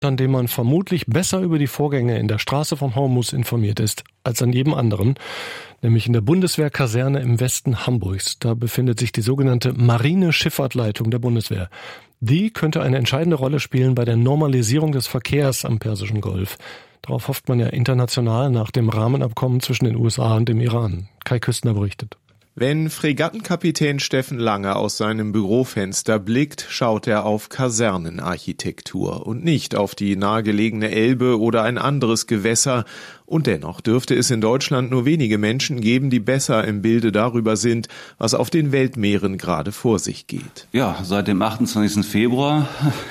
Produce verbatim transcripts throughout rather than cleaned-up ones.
an dem man vermutlich besser über die Vorgänge in der Straße von Hormuz informiert ist als an jedem anderen, nämlich in der Bundeswehrkaserne im Westen Hamburgs. Da befindet sich die sogenannte Marine-Schifffahrtleitung der Bundeswehr. Die könnte eine entscheidende Rolle spielen bei der Normalisierung des Verkehrs am Persischen Golf. Darauf hofft man ja international nach dem Rahmenabkommen zwischen den U S A und dem Iran. Kai Küstner berichtet. Wenn Fregattenkapitän Steffen Lange aus seinem Bürofenster blickt, schaut er auf Kasernenarchitektur und nicht auf die nahegelegene Elbe oder ein anderes Gewässer. Und dennoch dürfte es in Deutschland nur wenige Menschen geben, die besser im Bilde darüber sind, was auf den Weltmeeren gerade vor sich geht. Ja, seit dem achtundzwanzigsten Februar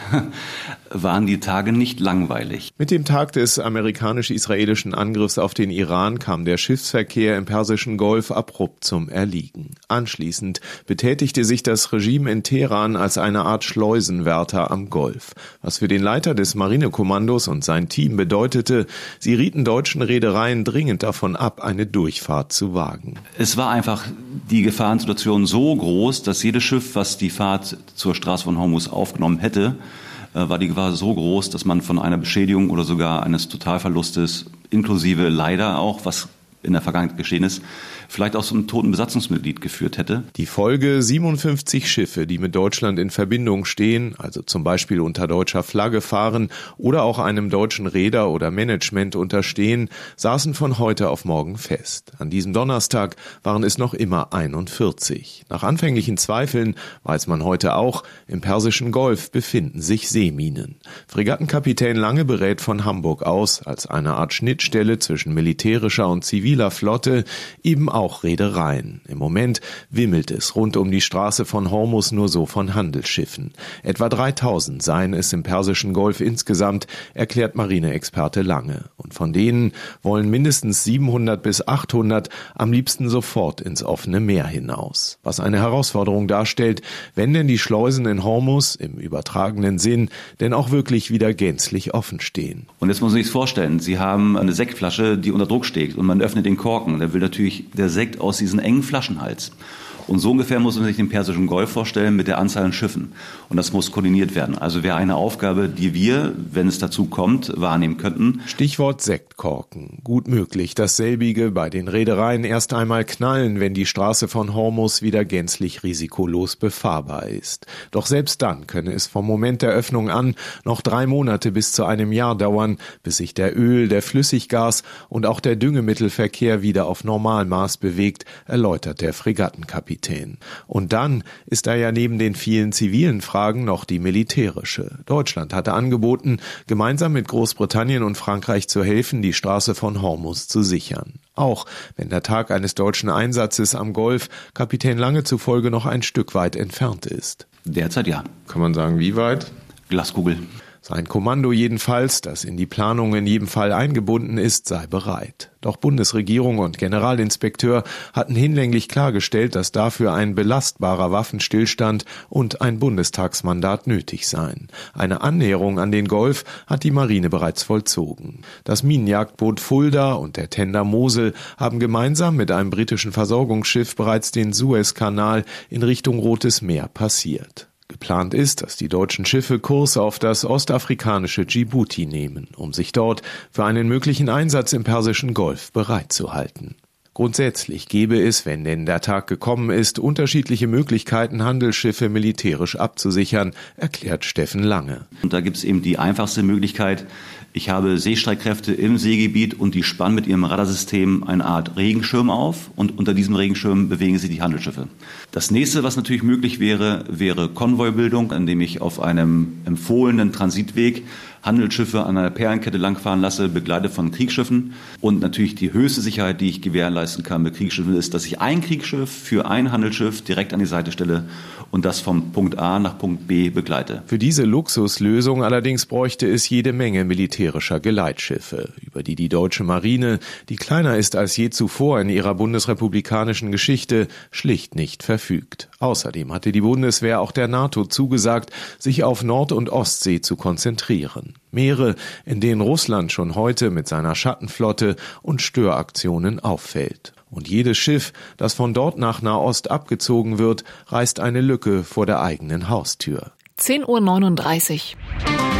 waren die Tage nicht langweilig. Mit dem Tag des amerikanisch-israelischen Angriffs auf den Iran kam der Schiffsverkehr im Persischen Golf abrupt zum Erliegen. Anschließend betätigte sich das Regime in Teheran als eine Art Schleusenwärter am Golf, was für den Leiter des Marinekommandos und sein Team bedeutete, sie rieten deutschen Reedereien dringend davon ab, eine Durchfahrt zu wagen. Es war einfach die Gefahrensituation so groß, dass jedes Schiff, was die Fahrt zur Straße von Hormuz aufgenommen hätte, war die Gefahr so groß, dass man von einer Beschädigung oder sogar eines Totalverlustes, inklusive leider auch, was in der Vergangenheit geschehen ist, vielleicht auch so einem toten Besatzungsmitglied geführt hätte. Die Folge: siebenundfünfzig Schiffe, die mit Deutschland in Verbindung stehen, also zum Beispiel unter deutscher Flagge fahren oder auch einem deutschen Reeder oder Management unterstehen, saßen von heute auf morgen fest. An diesem Donnerstag waren es noch immer einundvierzig. Nach anfänglichen Zweifeln weiß man heute auch, im Persischen Golf befinden sich Seeminen. Fregattenkapitän Lange berät von Hamburg aus, als eine Art Schnittstelle zwischen militärischer und ziviler Flotte, eben auch Reedereien. Im Moment wimmelt es rund um die Straße von Hormuz nur so von Handelsschiffen. Etwa dreitausend seien es im Persischen Golf insgesamt, erklärt Marineexperte Lange. Und von denen wollen mindestens siebenhundert bis achthundert am liebsten sofort ins offene Meer hinaus. Was eine Herausforderung darstellt, wenn denn die Schleusen in Hormuz im übertragenen Sinn denn auch wirklich wieder gänzlich offen stehen. Und jetzt muss man sich das vorstellen, Sie haben eine Sektflasche, die unter Druck steht und man öffnet den Korken. Der will natürlich der Sekt aus diesem engen Flaschenhals. Und so ungefähr muss man sich den Persischen Golf vorstellen mit der Anzahl an Schiffen. Und das muss koordiniert werden. Also wäre eine Aufgabe, die wir, wenn es dazu kommt, wahrnehmen könnten. Stichwort Sektkorken. Gut möglich, dass selbige bei den Reedereien erst einmal knallen, wenn die Straße von Hormuz wieder gänzlich risikolos befahrbar ist. Doch selbst dann könne es vom Moment der Öffnung an noch drei Monate bis zu einem Jahr dauern, bis sich der Öl-, der Flüssiggas- und auch der Düngemittelverkehr wieder auf Normalmaß bewegt, erläutert der Fregattenkapitän. Und dann ist da ja neben den vielen zivilen Fragen noch die militärische. Deutschland hatte angeboten, gemeinsam mit Großbritannien und Frankreich zu helfen, die Straße von Hormuz zu sichern. Auch wenn der Tag eines deutschen Einsatzes am Golf Kapitän Lange zufolge noch ein Stück weit entfernt ist. Derzeit ja. Kann man sagen, wie weit? Glaskugel. Sein Kommando jedenfalls, das in die Planung in jedem Fall eingebunden ist, sei bereit. Doch Bundesregierung und Generalinspekteur hatten hinlänglich klargestellt, dass dafür ein belastbarer Waffenstillstand und ein Bundestagsmandat nötig seien. Eine Annäherung an den Golf hat die Marine bereits vollzogen. Das Minenjagdboot Fulda und der Tender Mosel haben gemeinsam mit einem britischen Versorgungsschiff bereits den Suezkanal in Richtung Rotes Meer passiert. Geplant ist, dass die deutschen Schiffe Kurs auf das ostafrikanische Djibouti nehmen, um sich dort für einen möglichen Einsatz im Persischen Golf bereitzuhalten. Grundsätzlich gäbe es, wenn denn der Tag gekommen ist, unterschiedliche Möglichkeiten, Handelsschiffe militärisch abzusichern, erklärt Steffen Lange. Und da gibt es eben die einfachste Möglichkeit. Ich habe Seestreitkräfte im Seegebiet und die spannen mit ihrem Radarsystem eine Art Regenschirm auf und unter diesem Regenschirm bewegen sich die Handelsschiffe. Das nächste, was natürlich möglich wäre, wäre Konvoibildung, indem ich auf einem empfohlenen Transitweg Handelsschiffe an einer Perlenkette langfahren lasse, begleitet von Kriegsschiffen. Und natürlich die höchste Sicherheit, die ich gewährleisten kann mit Kriegsschiffen, ist, dass ich ein Kriegsschiff für ein Handelsschiff direkt an die Seite stelle und das vom Punkt A nach Punkt B begleite. Für diese Luxuslösung allerdings bräuchte es jede Menge militärischer Geleitschiffe, über die die deutsche Marine, die kleiner ist als je zuvor in ihrer bundesrepublikanischen Geschichte, schlicht nicht verfügt. Außerdem hatte die Bundeswehr auch der NATO zugesagt, sich auf Nord- und Ostsee zu konzentrieren. Meere, in denen Russland schon heute mit seiner Schattenflotte und Störaktionen auffällt. Und jedes Schiff, das von dort nach Nahost abgezogen wird, reißt eine Lücke vor der eigenen Haustür. zehn Uhr neununddreißig.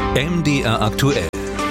M D R aktuell.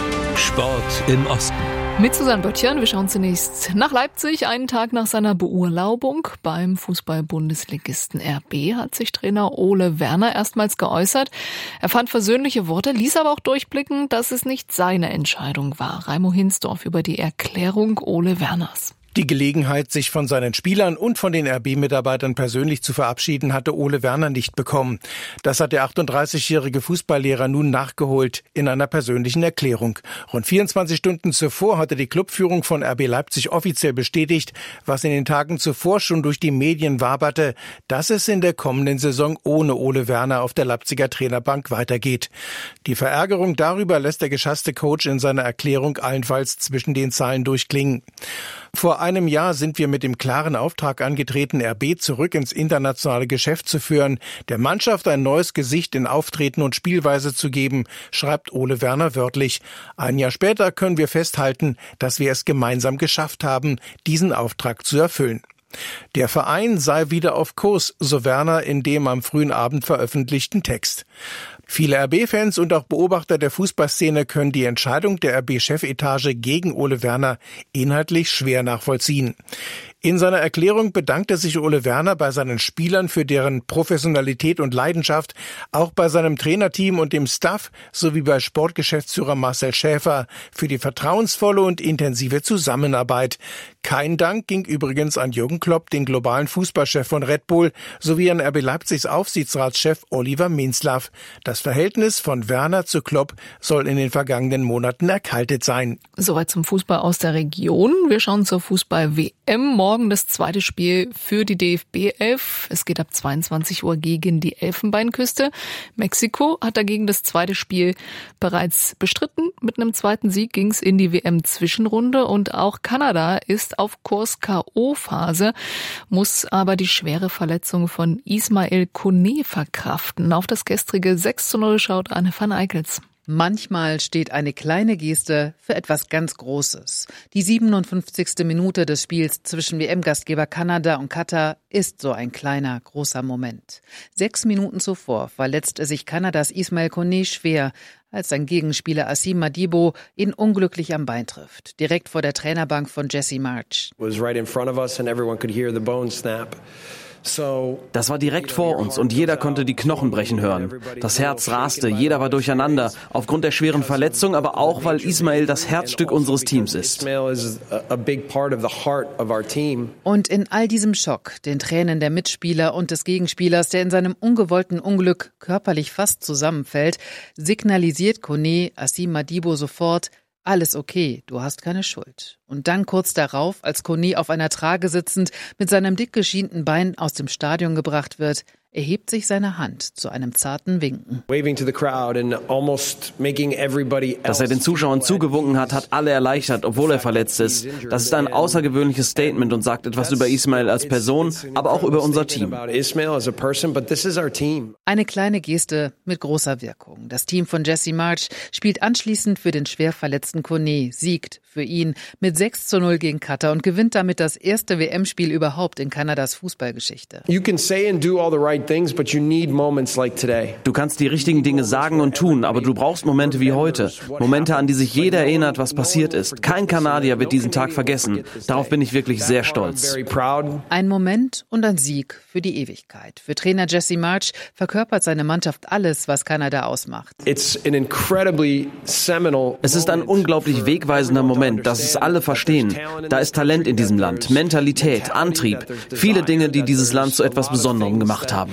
Sport im Osten. Mit Susanne Böttchern, wir schauen zunächst nach Leipzig. Einen Tag nach seiner Beurlaubung beim Fußball-Bundesligisten R B hat sich Trainer Ole Werner erstmals geäußert. Er fand versöhnliche Worte, ließ aber auch durchblicken, dass es nicht seine Entscheidung war. Raimo Hinsdorf über die Erklärung Ole Werners. Die Gelegenheit, sich von seinen Spielern und von den R B-Mitarbeitern persönlich zu verabschieden, hatte Ole Werner nicht bekommen. Das hat der achtunddreißigjährige Fußballlehrer nun nachgeholt in einer persönlichen Erklärung. Rund vierundzwanzig Stunden zuvor hatte die Clubführung von R B Leipzig offiziell bestätigt, was in den Tagen zuvor schon durch die Medien waberte, dass es in der kommenden Saison ohne Ole Werner auf der Leipziger Trainerbank weitergeht. Die Verärgerung darüber lässt der geschasste Coach in seiner Erklärung allenfalls zwischen den Zeilen durchklingen. Vor einem Jahr sind wir mit dem klaren Auftrag angetreten, R B zurück ins internationale Geschäft zu führen, der Mannschaft ein neues Gesicht in Auftreten und Spielweise zu geben, schreibt Ole Werner wörtlich. Ein Jahr später können wir festhalten, dass wir es gemeinsam geschafft haben, diesen Auftrag zu erfüllen. Der Verein sei wieder auf Kurs, so Werner in dem am frühen Abend veröffentlichten Text. Viele R B-Fans und auch Beobachter der Fußballszene können die Entscheidung der R B-Chefetage gegen Ole Werner inhaltlich schwer nachvollziehen. In seiner Erklärung bedankte sich Ole Werner bei seinen Spielern für deren Professionalität und Leidenschaft, auch bei seinem Trainerteam und dem Staff sowie bei Sportgeschäftsführer Marcel Schäfer für die vertrauensvolle und intensive Zusammenarbeit. Kein Dank ging übrigens an Jürgen Klopp, den globalen Fußballchef von Red Bull, sowie an R B Leipzigs Aufsichtsratschef Oliver Minzlaff. Das Verhältnis von Werner zu Klopp soll in den vergangenen Monaten erkaltet sein. Soweit zum Fußball aus der Region. Wir schauen zur Fußball-W M. Morgen das zweite Spiel für die D F B elf. Es geht ab zweiundzwanzig Uhr gegen die Elfenbeinküste. Mexiko hat dagegen das zweite Spiel bereits bestritten. Mit einem zweiten Sieg ging es in die W M-Zwischenrunde und auch Kanada ist auf Kurs K O-Phase, muss aber die schwere Verletzung von Ismail Koné verkraften. Auf das gestrige sechs zu null schaut Anne van Eickels. Manchmal steht eine kleine Geste für etwas ganz Großes. Die siebenundfünfzigste Minute des Spiels zwischen W M-Gastgeber Kanada und Katar ist so ein kleiner, großer Moment. Sechs Minuten zuvor verletzte sich Kanadas Ismail Koné schwer, als sein Gegenspieler Asim Madibo ihn unglücklich am Bein trifft. Direkt vor der Trainerbank von Jesse Marsch. Das war direkt vor uns und jeder konnte die Knochen brechen hören. Das Herz raste, jeder war durcheinander, aufgrund der schweren Verletzung, aber auch, weil Ismail das Herzstück unseres Teams ist. Und in all diesem Schock, den Tränen der Mitspieler und des Gegenspielers, der in seinem ungewollten Unglück körperlich fast zusammenfällt, signalisiert Koné Asim Madibo sofort: Alles okay, du hast keine Schuld. Und dann kurz darauf, als Koné auf einer Trage sitzend mit seinem dick geschienten Bein aus dem Stadion gebracht wird, erhebt sich seine Hand zu einem zarten Winken. Dass er den Zuschauern zugewunken hat, hat alle erleichtert, obwohl er verletzt ist. Das ist ein außergewöhnliches Statement und sagt etwas über Ismail als Person, aber auch über unser Team. Eine kleine Geste mit großer Wirkung. Das Team von Jesse Marsch spielt anschließend für den schwer verletzten Koné, siegt für ihn mit sechs zu null gegen Katar und gewinnt damit das erste W M-Spiel überhaupt in Kanadas Fußballgeschichte. Du kannst die richtigen Dinge sagen und tun, aber du brauchst Momente wie heute. Momente, an die sich jeder erinnert, was passiert ist. Kein Kanadier wird diesen Tag vergessen. Darauf bin ich wirklich sehr stolz. Ein Moment und ein Sieg für die Ewigkeit. Für Trainer Jesse Marsch verkörpert seine Mannschaft alles, was Kanada ausmacht. Es ist ein unglaublich wegweisender Moment, dass es alle verstehen. Da ist Talent in diesem Land, Mentalität, Antrieb, viele Dinge, die dieses Land zu etwas Besonderem gemacht haben.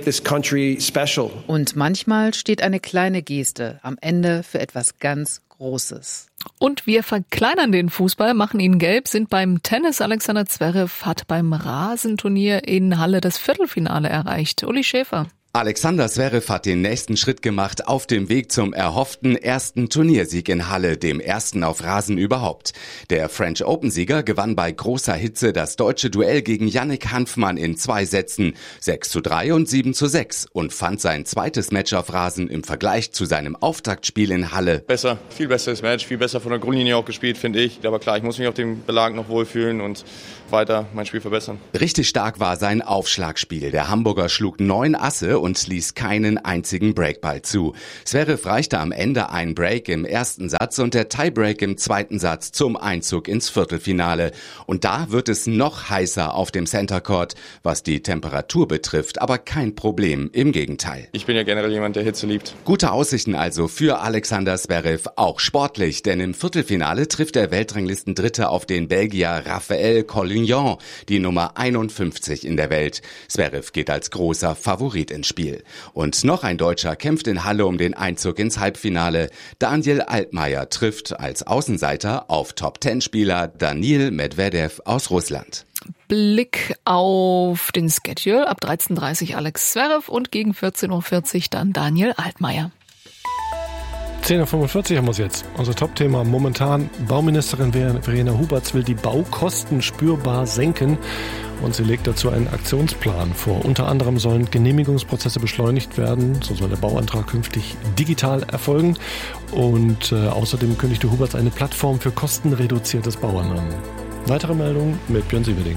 Und manchmal steht eine kleine Geste am Ende für etwas ganz Großes. Und wir verkleinern den Fußball, machen ihn gelb, sind beim Tennis. Alexander Zverev hat beim Rasenturnier in Halle das Viertelfinale erreicht. Uli Schäfer. Alexander Zverev hat den nächsten Schritt gemacht auf dem Weg zum erhofften ersten Turniersieg in Halle, dem ersten auf Rasen überhaupt. Der French Open-Sieger gewann bei großer Hitze das deutsche Duell gegen Yannick Hanfmann in zwei Sätzen, sechs zu drei und sieben zu sechs, und fand sein zweites Match auf Rasen im Vergleich zu seinem Auftaktspiel in Halle. Besser, viel besseres Match, viel besser von der Grundlinie auch gespielt, finde ich. Aber klar, ich muss mich auf dem Belag noch wohlfühlen und weiter mein Spiel verbessern. Richtig stark war sein Aufschlagspiel. Der Hamburger schlug neun Asse Kontrolle und ließ keinen einzigen Breakball zu. Zverev reichte am Ende ein Break im ersten Satz und der Tiebreak im zweiten Satz zum Einzug ins Viertelfinale. Und da wird es noch heißer auf dem Center Court, was die Temperatur betrifft, aber kein Problem, im Gegenteil. Ich bin ja generell jemand, der Hitze liebt. Gute Aussichten also für Alexander Zverev, auch sportlich, denn im Viertelfinale trifft der Weltranglistendritte auf den Belgier Raphael Collignon, die Nummer einundfünfzig in der Welt. Zverev geht als großer Favorit ins Spiel. Und noch ein Deutscher kämpft in Halle um den Einzug ins Halbfinale. Daniel Altmaier trifft als Außenseiter auf Top-Zehn-Spieler Daniil Medvedev aus Russland. Blick auf den Schedule. Ab dreizehn Uhr dreißig Alex Zverev und gegen vierzehn Uhr vierzig dann Daniel Altmaier. zehn Uhr fünfundvierzig haben wir es jetzt. Unser Top-Thema momentan. Bauministerin Verena Huberts will die Baukosten spürbar senken und sie legt dazu einen Aktionsplan vor. Unter anderem sollen Genehmigungsprozesse beschleunigt werden. So soll der Bauantrag künftig digital erfolgen. Und äh, außerdem kündigte Huberts eine Plattform für kostenreduziertes Bauen an. Weitere Meldungen mit Björn Sieverding.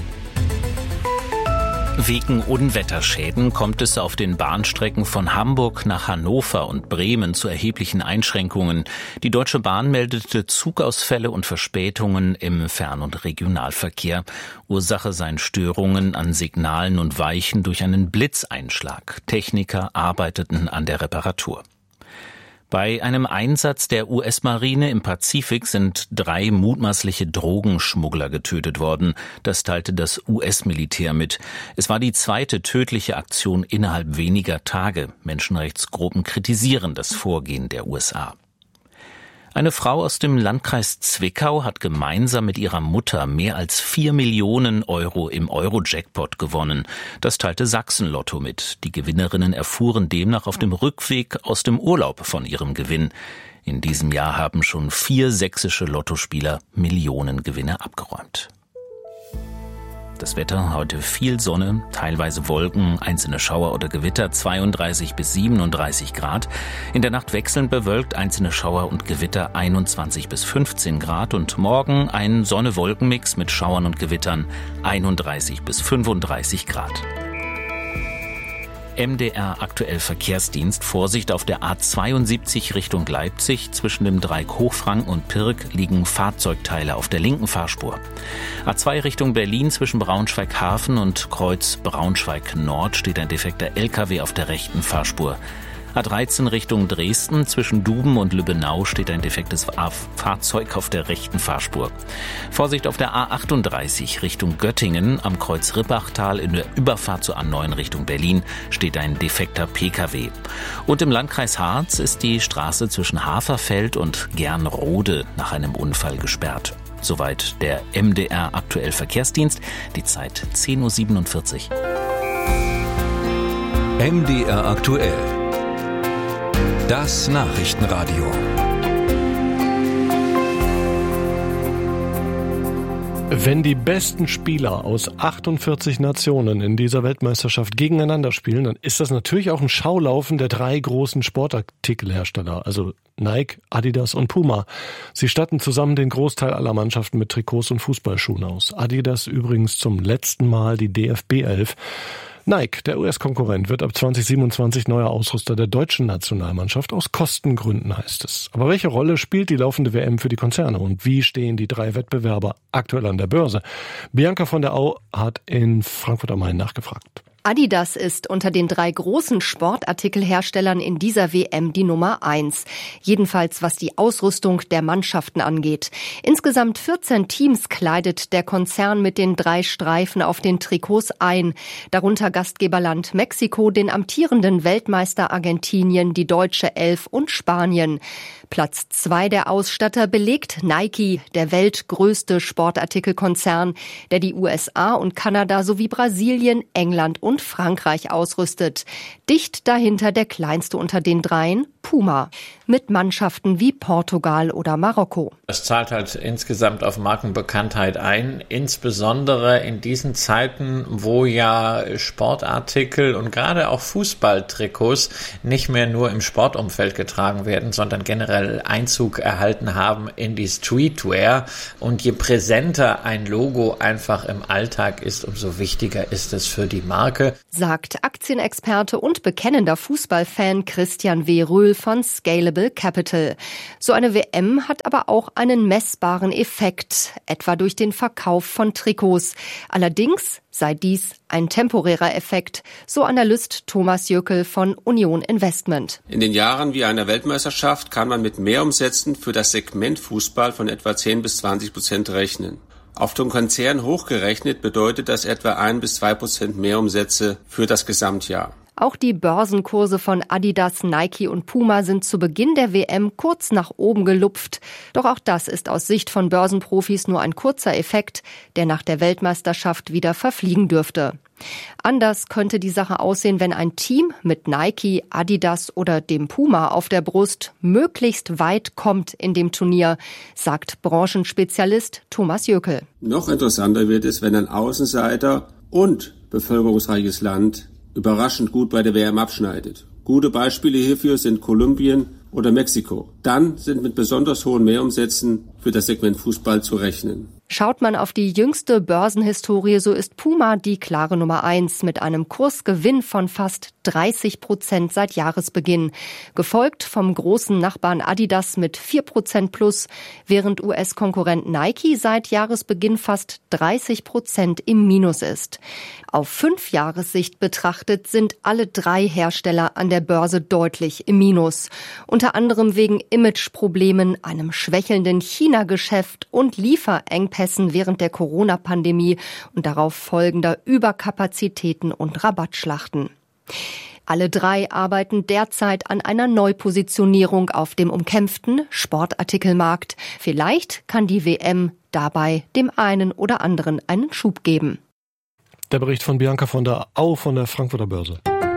Wegen Unwetterschäden kommt es auf den Bahnstrecken von Hamburg nach Hannover und Bremen zu erheblichen Einschränkungen. Die Deutsche Bahn meldete Zugausfälle und Verspätungen im Fern- und Regionalverkehr. Ursache seien Störungen an Signalen und Weichen durch einen Blitzeinschlag. Techniker arbeiteten an der Reparatur. Bei einem Einsatz der U S-Marine im Pazifik sind drei mutmaßliche Drogenschmuggler getötet worden. Das teilte das U S-Militär mit. Es war die zweite tödliche Aktion innerhalb weniger Tage. Menschenrechtsgruppen kritisieren das Vorgehen der U S A. Eine Frau aus dem Landkreis Zwickau hat gemeinsam mit ihrer Mutter mehr als vier Millionen Euro im Euro-Jackpot gewonnen. Das teilte Sachsen-Lotto mit. Die Gewinnerinnen erfuhren demnach auf dem Rückweg aus dem Urlaub von ihrem Gewinn. In diesem Jahr haben schon vier sächsische Lottospieler Millionengewinne abgeräumt. Das Wetter, heute viel Sonne, teilweise Wolken, einzelne Schauer oder Gewitter, zweiunddreißig bis siebenunddreißig Grad. In der Nacht wechselnd bewölkt, einzelne Schauer und Gewitter einundzwanzig bis fünfzehn Grad. Und morgen ein Sonne-Wolken-Mix mit Schauern und Gewittern, einunddreißig bis fünfunddreißig Grad. M D R aktuell Verkehrsdienst. Vorsicht auf der A zweiundsiebzig Richtung Leipzig. Zwischen dem Dreieck Hochfranken und Pirk liegen Fahrzeugteile auf der linken Fahrspur. A zwei Richtung Berlin zwischen Braunschweig-Hafen und Kreuz Braunschweig-Nord steht ein defekter L K W auf der rechten Fahrspur. A dreizehn Richtung Dresden zwischen Duben und Lübbenau steht ein defektes Fahrzeug auf der rechten Fahrspur. Vorsicht auf der A achtunddreißig Richtung Göttingen am Kreuz Rippachtal in der Überfahrt zur A neun Richtung Berlin steht ein defekter P K W. Und im Landkreis Harz ist die Straße zwischen Haferfeld und Gernrode nach einem Unfall gesperrt. Soweit der M D R aktuell Verkehrsdienst. Die Zeit zehn Uhr siebenundvierzig. M D R aktuell. Das Nachrichtenradio. Wenn die besten Spieler aus achtundvierzig Nationen in dieser Weltmeisterschaft gegeneinander spielen, dann ist das natürlich auch ein Schaulaufen der drei großen Sportartikelhersteller, also Nike, Adidas und Puma. Sie statten zusammen den Großteil aller Mannschaften mit Trikots und Fußballschuhen aus. Adidas übrigens zum letzten Mal die D F B elf. Nike, der U S-Konkurrent, wird ab zwanzig siebenundzwanzig neuer Ausrüster der deutschen Nationalmannschaft aus Kostengründen, heißt es. Aber welche Rolle spielt die laufende W M für die Konzerne und wie stehen die drei Wettbewerber aktuell an der Börse? Bianca von der Au hat in Frankfurt am Main nachgefragt. Adidas ist unter den drei großen Sportartikelherstellern in dieser W M die Nummer eins. Jedenfalls was die Ausrüstung der Mannschaften angeht. Insgesamt vierzehn Teams kleidet der Konzern mit den drei Streifen auf den Trikots ein. Darunter Gastgeberland Mexiko, den amtierenden Weltmeister Argentinien, die deutsche Elf und Spanien. Platz zwei der Ausstatter belegt Nike, der weltgrößte Sportartikelkonzern, der die U S A und Kanada sowie Brasilien, England und Frankreich ausrüstet. Dicht dahinter der kleinste unter den dreien, Puma, mit Mannschaften wie Portugal oder Marokko. Es zahlt halt insgesamt auf Markenbekanntheit ein, insbesondere in diesen Zeiten, wo ja Sportartikel und gerade auch Fußballtrikots nicht mehr nur im Sportumfeld getragen werden, sondern generell Einzug erhalten haben in die Streetwear. Und je präsenter ein Logo einfach im Alltag ist, umso wichtiger ist es für die Marke. Marke, sagt Aktienexperte und bekennender Fußballfan Christian W. Röhl von Scalable Capital. So eine W M hat aber auch einen messbaren Effekt, etwa durch den Verkauf von Trikots. Allerdings sei dies ein temporärer Effekt, so Analyst Thomas Jöckel von Union Investment. In den Jahren wie einer Weltmeisterschaft kann man mit Mehrumsätzen für das Segment Fußball von etwa zehn bis zwanzig Prozent rechnen. Auf den Konzern hochgerechnet bedeutet das etwa ein bis zwei Prozent Mehrumsätze für das Gesamtjahr. Auch die Börsenkurse von Adidas, Nike und Puma sind zu Beginn der W M kurz nach oben gelupft. Doch auch das ist aus Sicht von Börsenprofis nur ein kurzer Effekt, der nach der Weltmeisterschaft wieder verfliegen dürfte. Anders könnte die Sache aussehen, wenn ein Team mit Nike, Adidas oder dem Puma auf der Brust möglichst weit kommt in dem Turnier, sagt Branchenspezialist Thomas Jöckel. Noch interessanter wird es, wenn ein Außenseiter und bevölkerungsreiches Land überraschend gut bei der W M abschneidet. Gute Beispiele hierfür sind Kolumbien oder Mexiko. Dann sind mit besonders hohen Mehrumsätzen für das Segment Fußball zu rechnen. Schaut man auf die jüngste Börsenhistorie, so ist Puma die klare Nummer eins mit einem Kursgewinn von fast dreißig Prozent seit Jahresbeginn. Gefolgt vom großen Nachbarn Adidas mit vier Prozent plus, während U S-Konkurrent Nike seit Jahresbeginn fast dreißig Prozent im Minus ist. Auf Fünfjahressicht betrachtet sind alle drei Hersteller an der Börse deutlich im Minus. Unter anderem wegen Imageproblemen, einem schwächelnden China-Geschäft und Lieferengpässen während der Corona-Pandemie und darauf folgender Überkapazitäten und Rabattschlachten. Alle drei arbeiten derzeit an einer Neupositionierung auf dem umkämpften Sportartikelmarkt. Vielleicht kann die W M dabei dem einen oder anderen einen Schub geben. Der Bericht von Bianca von der Au von der Frankfurter Börse.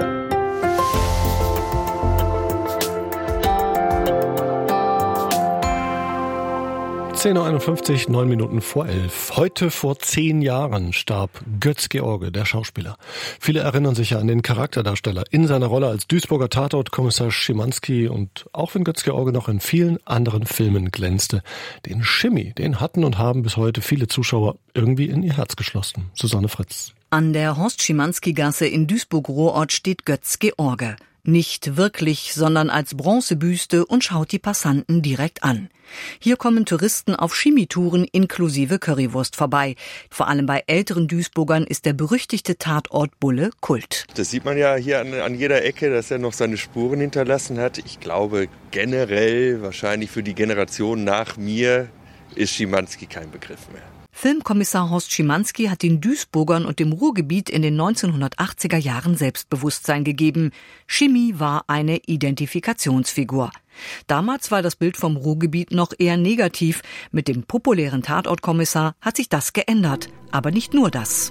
zehn Uhr einundfünfzig, neun Minuten vor elf. Heute vor zehn Jahren starb Götz-George, der Schauspieler. Viele erinnern sich ja an den Charakterdarsteller in seiner Rolle als Duisburger Tatortkommissar Schimanski und auch wenn Götz-George noch in vielen anderen Filmen glänzte. Den Schimmi, den hatten und haben bis heute viele Zuschauer irgendwie in ihr Herz geschlossen. Susanne Fritz. An der Horst-Schimanski-Gasse in Duisburg-Ruhrort steht Götz-George. Nicht wirklich, sondern als Bronzebüste und schaut die Passanten direkt an. Hier kommen Touristen auf Chemietouren inklusive Currywurst vorbei. Vor allem bei älteren Duisburgern ist der berüchtigte Tatort Bulle Kult. Das sieht man ja hier an, an jeder Ecke, dass er noch seine Spuren hinterlassen hat. Ich glaube generell, wahrscheinlich für die Generation nach mir, ist Schimanski kein Begriff mehr. Filmkommissar Horst Schimanski hat den Duisburgern und dem Ruhrgebiet in den neunzehnhundertachtziger Jahren Selbstbewusstsein gegeben. Schimi war eine Identifikationsfigur. Damals war das Bild vom Ruhrgebiet noch eher negativ. Mit dem populären Tatortkommissar hat sich das geändert. Aber nicht nur das.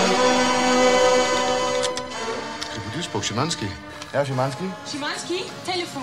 Duisburg, Schimanski. Herr Schimanski? Schimanski, Telefon.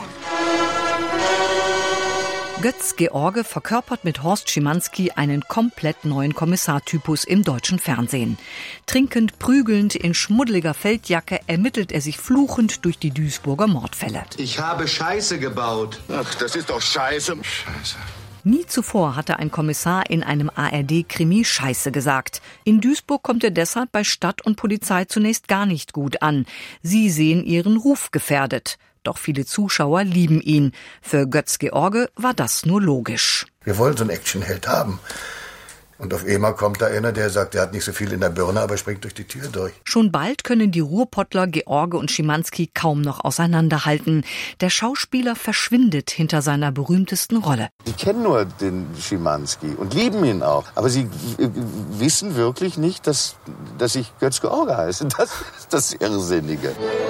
Götz-George verkörpert mit Horst Schimanski einen komplett neuen Kommissartypus im deutschen Fernsehen. Trinkend, prügelnd, in schmuddeliger Feldjacke ermittelt er sich fluchend durch die Duisburger Mordfälle. Ich habe Scheiße gebaut. Ach, das ist doch Scheiße. Scheiße. Nie zuvor hatte ein Kommissar in einem A R D-Krimi Scheiße gesagt. In Duisburg kommt er deshalb bei Stadt und Polizei zunächst gar nicht gut an. Sie sehen ihren Ruf gefährdet. Doch viele Zuschauer lieben ihn. Für Götz-George war das nur logisch. Wir wollen so einen Actionheld haben. Und auf einmal kommt da einer, der sagt, er hat nicht so viel in der Birne, aber springt durch die Tür durch. Schon bald können die Ruhrpottler George und Schimanski kaum noch auseinanderhalten. Der Schauspieler verschwindet hinter seiner berühmtesten Rolle. Sie kennen nur den Schimanski und lieben ihn auch. Aber sie w- wissen wirklich nicht, dass, dass ich Götz-George heiße. Das ist das Irrsinnige.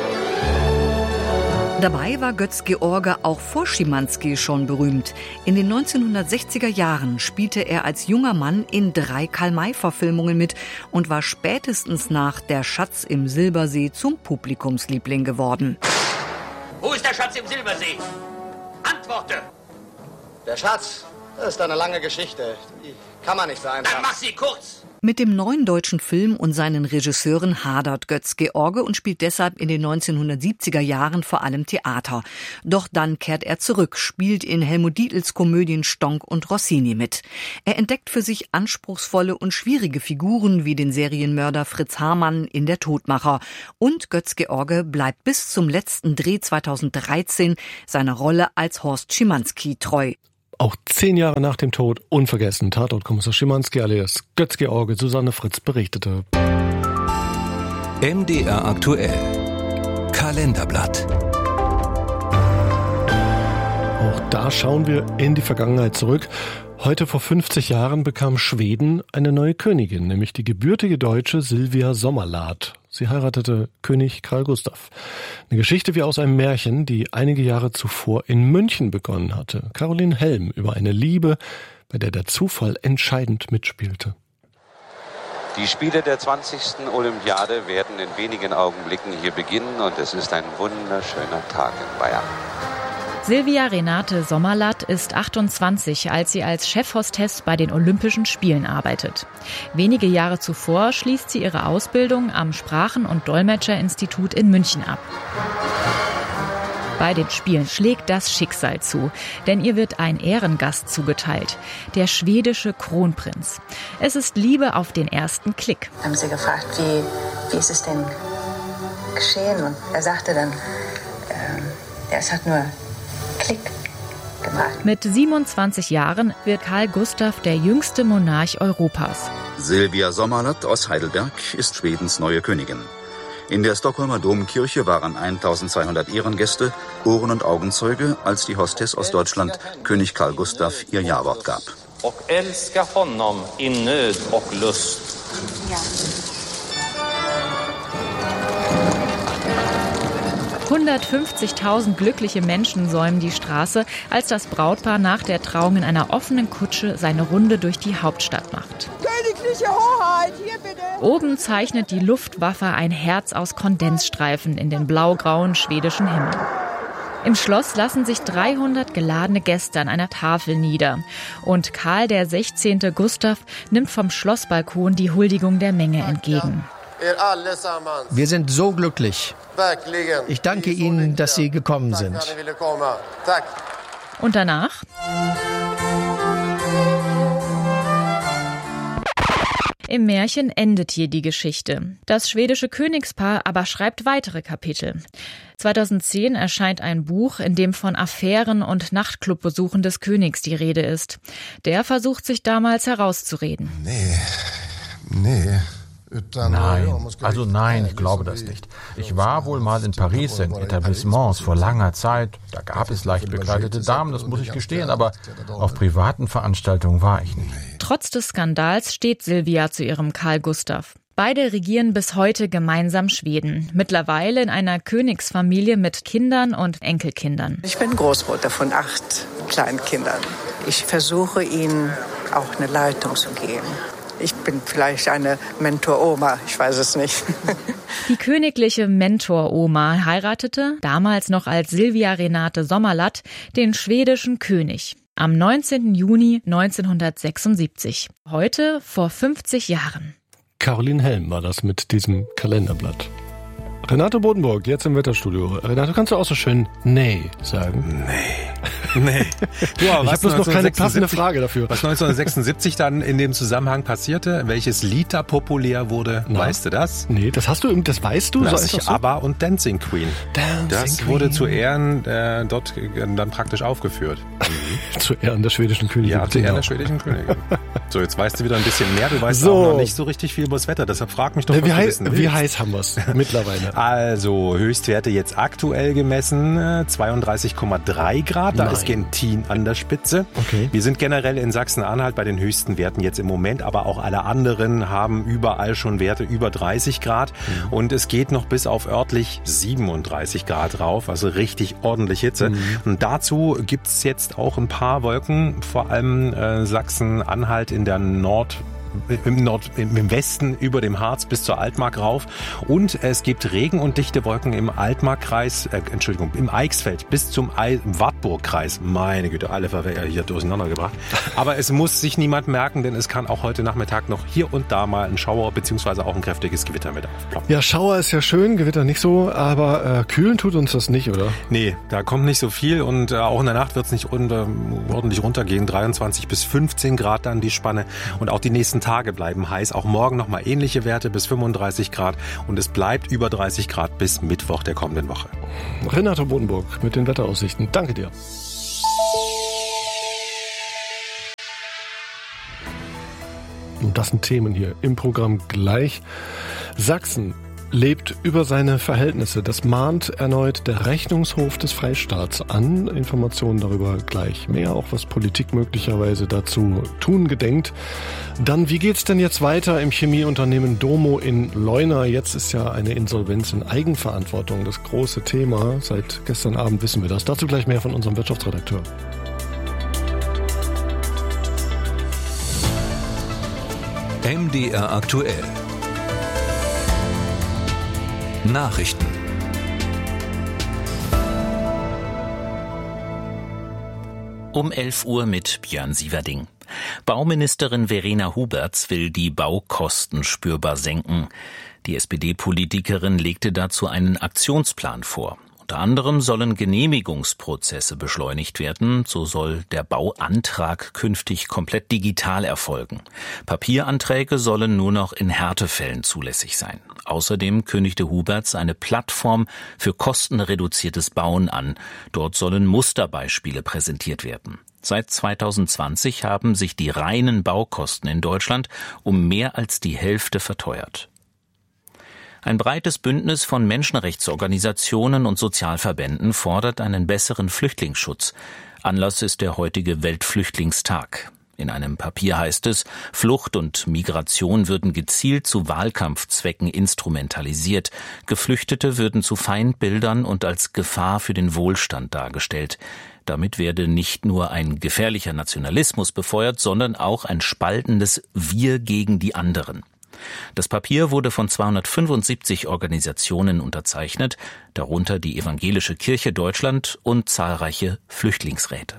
Dabei war Götz-George auch vor Schimanski schon berühmt. In den neunzehnhundertsechziger Jahren spielte er als junger Mann in drei Karl-May-Verfilmungen mit und war spätestens nach Der Schatz im Silbersee zum Publikumsliebling geworden. Wo ist der Schatz im Silbersee? Antworte! Der Schatz, das ist eine lange Geschichte. Die kann man nicht so einfach. Dann mach sie kurz! Mit dem neuen deutschen Film und seinen Regisseuren hadert Götz-George und spielt deshalb in den neunzehnhundertsiebziger Jahren vor allem Theater. Doch dann kehrt er zurück, spielt in Helmut Dietls Komödien Stonk und Rossini mit. Er entdeckt für sich anspruchsvolle und schwierige Figuren wie den Serienmörder Fritz Hamann in Der Todmacher. Und Götz-George bleibt bis zum letzten Dreh zweitausenddreizehn seiner Rolle als Horst Schimanski treu. Auch zehn Jahre nach dem Tod unvergessen. Tatortkommissar Schimanski alias Götz-George, Susanne Fritz berichtete. M D R aktuell. Kalenderblatt. Auch da schauen wir in die Vergangenheit zurück. Heute vor fünfzig Jahren bekam Schweden eine neue Königin, nämlich die gebürtige Deutsche Silvia Sommerlath. Sie heiratete König Karl Gustav. Eine Geschichte wie aus einem Märchen, die einige Jahre zuvor in München begonnen hatte. Caroline Helm über eine Liebe, bei der der Zufall entscheidend mitspielte. Die Spiele der zwanzigsten Olympiade werden in wenigen Augenblicken hier beginnen und es ist ein wunderschöner Tag in Bayern. Silvia Renate Sommerlath ist achtundzwanzig, als sie als Chefhostess bei den Olympischen Spielen arbeitet. Wenige Jahre zuvor schließt sie ihre Ausbildung am Sprachen- und Dolmetscherinstitut in München ab. Bei den Spielen schlägt das Schicksal zu, denn ihr wird ein Ehrengast zugeteilt, der schwedische Kronprinz. Es ist Liebe auf den ersten Klick. Haben sie gefragt, wie, wie ist es denn geschehen? Und er sagte dann, äh, ja, es hat nur Klick gemacht. Mit siebenundzwanzig Jahren wird Karl Gustav der jüngste Monarch Europas. Silvia Sommerlath aus Heidelberg ist Schwedens neue Königin. In der Stockholmer Domkirche waren eintausendzweihundert Ehrengäste, Ohren- und Augenzeuge, als die Hostess aus Deutschland König Karl Gustav ihr Ja-Wort gab. Och älska honom in nöd och lust. Ja. hundertfünfzigtausend glückliche Menschen säumen die Straße, als das Brautpaar nach der Trauung in einer offenen Kutsche seine Runde durch die Hauptstadt macht. Königliche Hoheit, hier bitte! Oben zeichnet die Luftwaffe ein Herz aus Kondensstreifen in den blaugrauen schwedischen Himmel. Im Schloss lassen sich dreihundert geladene Gäste an einer Tafel nieder. Und Karl der sechzehnte. Gustav nimmt vom Schlossbalkon die Huldigung der Menge entgegen. Wir sind so glücklich. Ich danke Ihnen, dass Sie gekommen sind. Und danach? Im Märchen endet hier die Geschichte. Das schwedische Königspaar aber schreibt weitere Kapitel. zweitausendzehn erscheint ein Buch, in dem von Affären und Nachtclubbesuchen des Königs die Rede ist. Der versucht sich damals herauszureden. Nee, nee. Nein, also nein, ich glaube das nicht. Ich war wohl mal in Paris in Etablissements vor langer Zeit. Da gab es leicht bekleidete Damen, das muss ich gestehen, aber auf privaten Veranstaltungen war ich nicht. Trotz des Skandals steht Silvia zu ihrem Karl Gustav. Beide regieren bis heute gemeinsam Schweden. Mittlerweile in einer Königsfamilie mit Kindern und Enkelkindern. Ich bin Großmutter von acht kleinen Kindern. Ich versuche ihnen auch eine Leitung zu geben. Ich bin vielleicht eine Mentor-Oma, ich weiß es nicht. Die königliche Mentor-Oma heiratete, damals noch als Silvia Renate Sommerlath, den schwedischen König. Am neunzehnten Juni neunzehnhundertsechsundsiebzig. Heute vor fünfzig Jahren. Caroline Helm war das mit diesem Kalenderblatt. Renate Bodenburg, jetzt im Wetterstudio. Renate, kannst du auch so schön nee sagen? Nee. Nee. Du, aber ich habe bloß noch keine passende Frage dafür. Was neunzehnhundertsechsundsiebzig dann in dem Zusammenhang passierte, welches Lied da populär wurde, Na? weißt du das? Nee, das hast du, das weißt du? Das so, ist ABBA und Dancing Queen. Dancing das Queen. wurde zu Ehren äh, dort dann praktisch aufgeführt. Mhm. Zu Ehren der schwedischen Königin. Ja, zu Ehren der schwedischen Königin. So, jetzt weißt du wieder ein bisschen mehr. Du weißt so. auch noch nicht so richtig viel über das Wetter. Deshalb frag mich doch, ja, was wie du heiß, wissen willst. Wie heiß haben wir es mittlerweile? Also, Höchstwerte jetzt aktuell gemessen, zweiunddreißig Komma drei Grad. Da Nein. ist Gentin an der Spitze. Okay. Wir sind generell in Sachsen-Anhalt bei den höchsten Werten jetzt im Moment, aber auch alle anderen haben überall schon Werte über dreißig Grad. Mhm. Und es geht noch bis auf örtlich siebenunddreißig Grad rauf, also richtig ordentlich Hitze. Mhm. Und dazu gibt's jetzt auch ein paar Wolken, vor allem äh, Sachsen-Anhalt in der Nord im, Nord, im Westen über dem Harz bis zur Altmark rauf. Und es gibt Regen und dichte Wolken im Altmarkkreis, äh, Entschuldigung, im Eichsfeld bis zum Ei- Wartburgkreis. Meine Güte, alle Verwehr hier durcheinandergebracht. Aber es muss sich niemand merken, denn es kann auch heute Nachmittag noch hier und da mal ein Schauer bzw. auch ein kräftiges Gewitter mit aufploppen. Ja, Schauer ist ja schön, Gewitter nicht so, aber äh, kühlen tut uns das nicht, oder? Nee, da kommt nicht so viel und äh, auch in der Nacht wird es nicht unter, ordentlich runtergehen. dreiundzwanzig bis fünfzehn Grad dann die Spanne und auch die nächsten Tage bleiben heiß. Auch morgen nochmal ähnliche Werte bis fünfunddreißig Grad und es bleibt über dreißig Grad bis Mittwoch der kommenden Woche. Renato Bodenburg mit den Wetteraussichten. Danke dir. Und das sind Themen hier im Programm gleich. Sachsen lebt über seine Verhältnisse. Das mahnt erneut der Rechnungshof des Freistaats an. Informationen darüber gleich mehr, auch was Politik möglicherweise dazu tun gedenkt. Dann, wie geht's denn jetzt weiter im Chemieunternehmen Domo in Leuna? Jetzt ist ja eine Insolvenz in Eigenverantwortung das große Thema. Seit gestern Abend wissen wir das. Dazu gleich mehr von unserem Wirtschaftsredakteur. M D R aktuell. Nachrichten. Um elf Uhr mit Björn Sieverding. Bauministerin Verena Huberts will die Baukosten spürbar senken. Die S P D-Politikerin legte dazu einen Aktionsplan vor. Unter anderem sollen Genehmigungsprozesse beschleunigt werden. So soll der Bauantrag künftig komplett digital erfolgen. Papieranträge sollen nur noch in Härtefällen zulässig sein. Außerdem kündigte Huberts eine Plattform für kostenreduziertes Bauen an. Dort sollen Musterbeispiele präsentiert werden. Seit zweitausendzwanzig haben sich die reinen Baukosten in Deutschland um mehr als die Hälfte verteuert. Ein breites Bündnis von Menschenrechtsorganisationen und Sozialverbänden fordert einen besseren Flüchtlingsschutz. Anlass ist der heutige Weltflüchtlingstag. In einem Papier heißt es, Flucht und Migration würden gezielt zu Wahlkampfzwecken instrumentalisiert. Geflüchtete würden zu Feindbildern und als Gefahr für den Wohlstand dargestellt. Damit werde nicht nur ein gefährlicher Nationalismus befeuert, sondern auch ein spaltendes Wir gegen die anderen. Das Papier wurde von zweihundertfünfundsiebzig Organisationen unterzeichnet, darunter die Evangelische Kirche Deutschland und zahlreiche Flüchtlingsräte.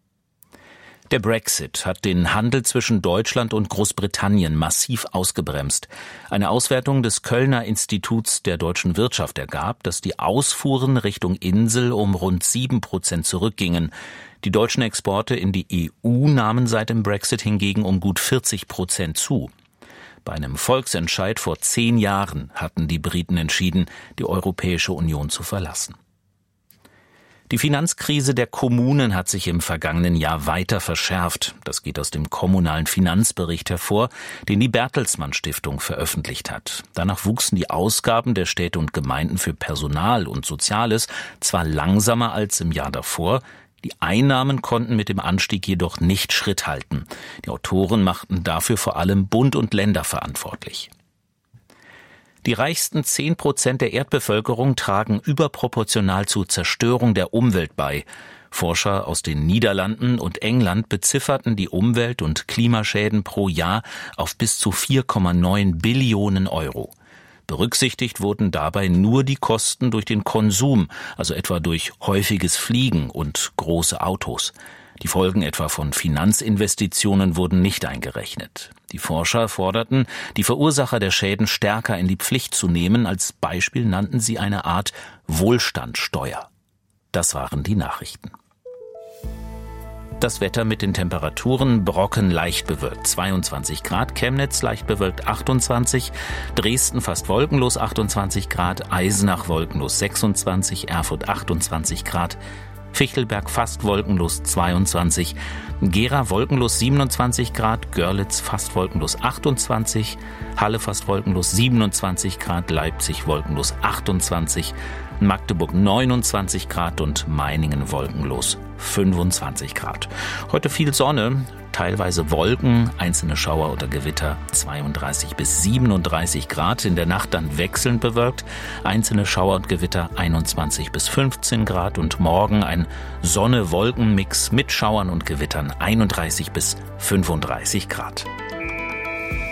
Der Brexit hat den Handel zwischen Deutschland und Großbritannien massiv ausgebremst. Eine Auswertung des Kölner Instituts der deutschen Wirtschaft ergab, dass die Ausfuhren Richtung Insel um rund sieben Prozent zurückgingen. Die deutschen Exporte in die E U nahmen seit dem Brexit hingegen um gut vierzig Prozent zu. Bei einem Volksentscheid vor zehn Jahren hatten die Briten entschieden, die Europäische Union zu verlassen. Die Finanzkrise der Kommunen hat sich im vergangenen Jahr weiter verschärft. Das geht aus dem kommunalen Finanzbericht hervor, den die Bertelsmann Stiftung veröffentlicht hat. Danach wuchsen die Ausgaben der Städte und Gemeinden für Personal und Soziales zwar langsamer als im Jahr davor, die Einnahmen konnten mit dem Anstieg jedoch nicht Schritt halten. Die Autoren machten dafür vor allem Bund und Länder verantwortlich. Die reichsten zehn Prozent der Erdbevölkerung tragen überproportional zur Zerstörung der Umwelt bei. Forscher aus den Niederlanden und England bezifferten die Umwelt- und Klimaschäden pro Jahr auf bis zu vier Komma neun Billionen Euro. Berücksichtigt wurden dabei nur die Kosten durch den Konsum, also etwa durch häufiges Fliegen und große Autos. Die Folgen etwa von Finanzinvestitionen wurden nicht eingerechnet. Die Forscher forderten, die Verursacher der Schäden stärker in die Pflicht zu nehmen. Als Beispiel nannten sie eine Art Wohlstandssteuer. Das waren die Nachrichten. Das Wetter mit den Temperaturen: Brocken leicht bewölkt zweiundzwanzig Grad, Chemnitz leicht bewölkt achtundzwanzig, Dresden fast wolkenlos achtundzwanzig Grad, Eisenach wolkenlos sechsundzwanzig, Erfurt achtundzwanzig Grad, Fichtelberg fast wolkenlos zweiundzwanzig, Gera wolkenlos siebenundzwanzig Grad, Görlitz fast wolkenlos achtundzwanzig, Halle fast wolkenlos siebenundzwanzig Grad, Leipzig wolkenlos achtundzwanzig, Magdeburg neunundzwanzig Grad und Meiningen wolkenlos fünfundzwanzig Grad. Heute viel Sonne, teilweise Wolken, einzelne Schauer oder Gewitter, zweiunddreißig bis siebenunddreißig Grad. In der Nacht dann wechselnd bewölkt, einzelne Schauer und Gewitter einundzwanzig bis fünfzehn Grad. Und morgen ein Sonne-Wolken-Mix mit Schauern und Gewittern einunddreißig bis fünfunddreißig Grad.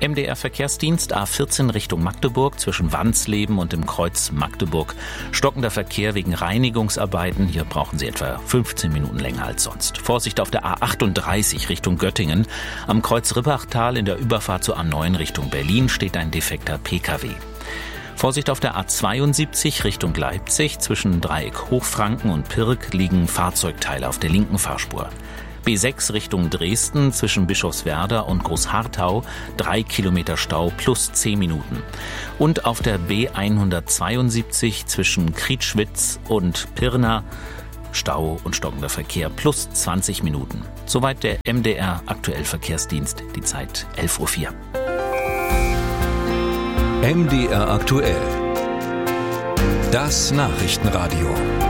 M D R-Verkehrsdienst A vierzehn Richtung Magdeburg zwischen Wandsleben und dem Kreuz Magdeburg. Stockender Verkehr wegen Reinigungsarbeiten. Hier brauchen Sie etwa fünfzehn Minuten länger als sonst. Vorsicht auf der A achtunddreißig Richtung Göttingen. Am Kreuz Rippachtal in der Überfahrt zur A neun Richtung Berlin steht ein defekter P K W. Vorsicht auf der A zweiundsiebzig Richtung Leipzig. Zwischen Dreieck Hochfranken und Pirk liegen Fahrzeugteile auf der linken Fahrspur. B sechs Richtung Dresden zwischen Bischofswerda und Großharthau, drei Kilometer Stau plus zehn Minuten. Und auf der B hundertzweiundsiebzig zwischen Krietschwitz und Pirna, Stau und stockender Verkehr plus zwanzig Minuten. Soweit der M D R Aktuell Verkehrsdienst, die Zeit elf Uhr vier. M D R Aktuell. Das Nachrichtenradio.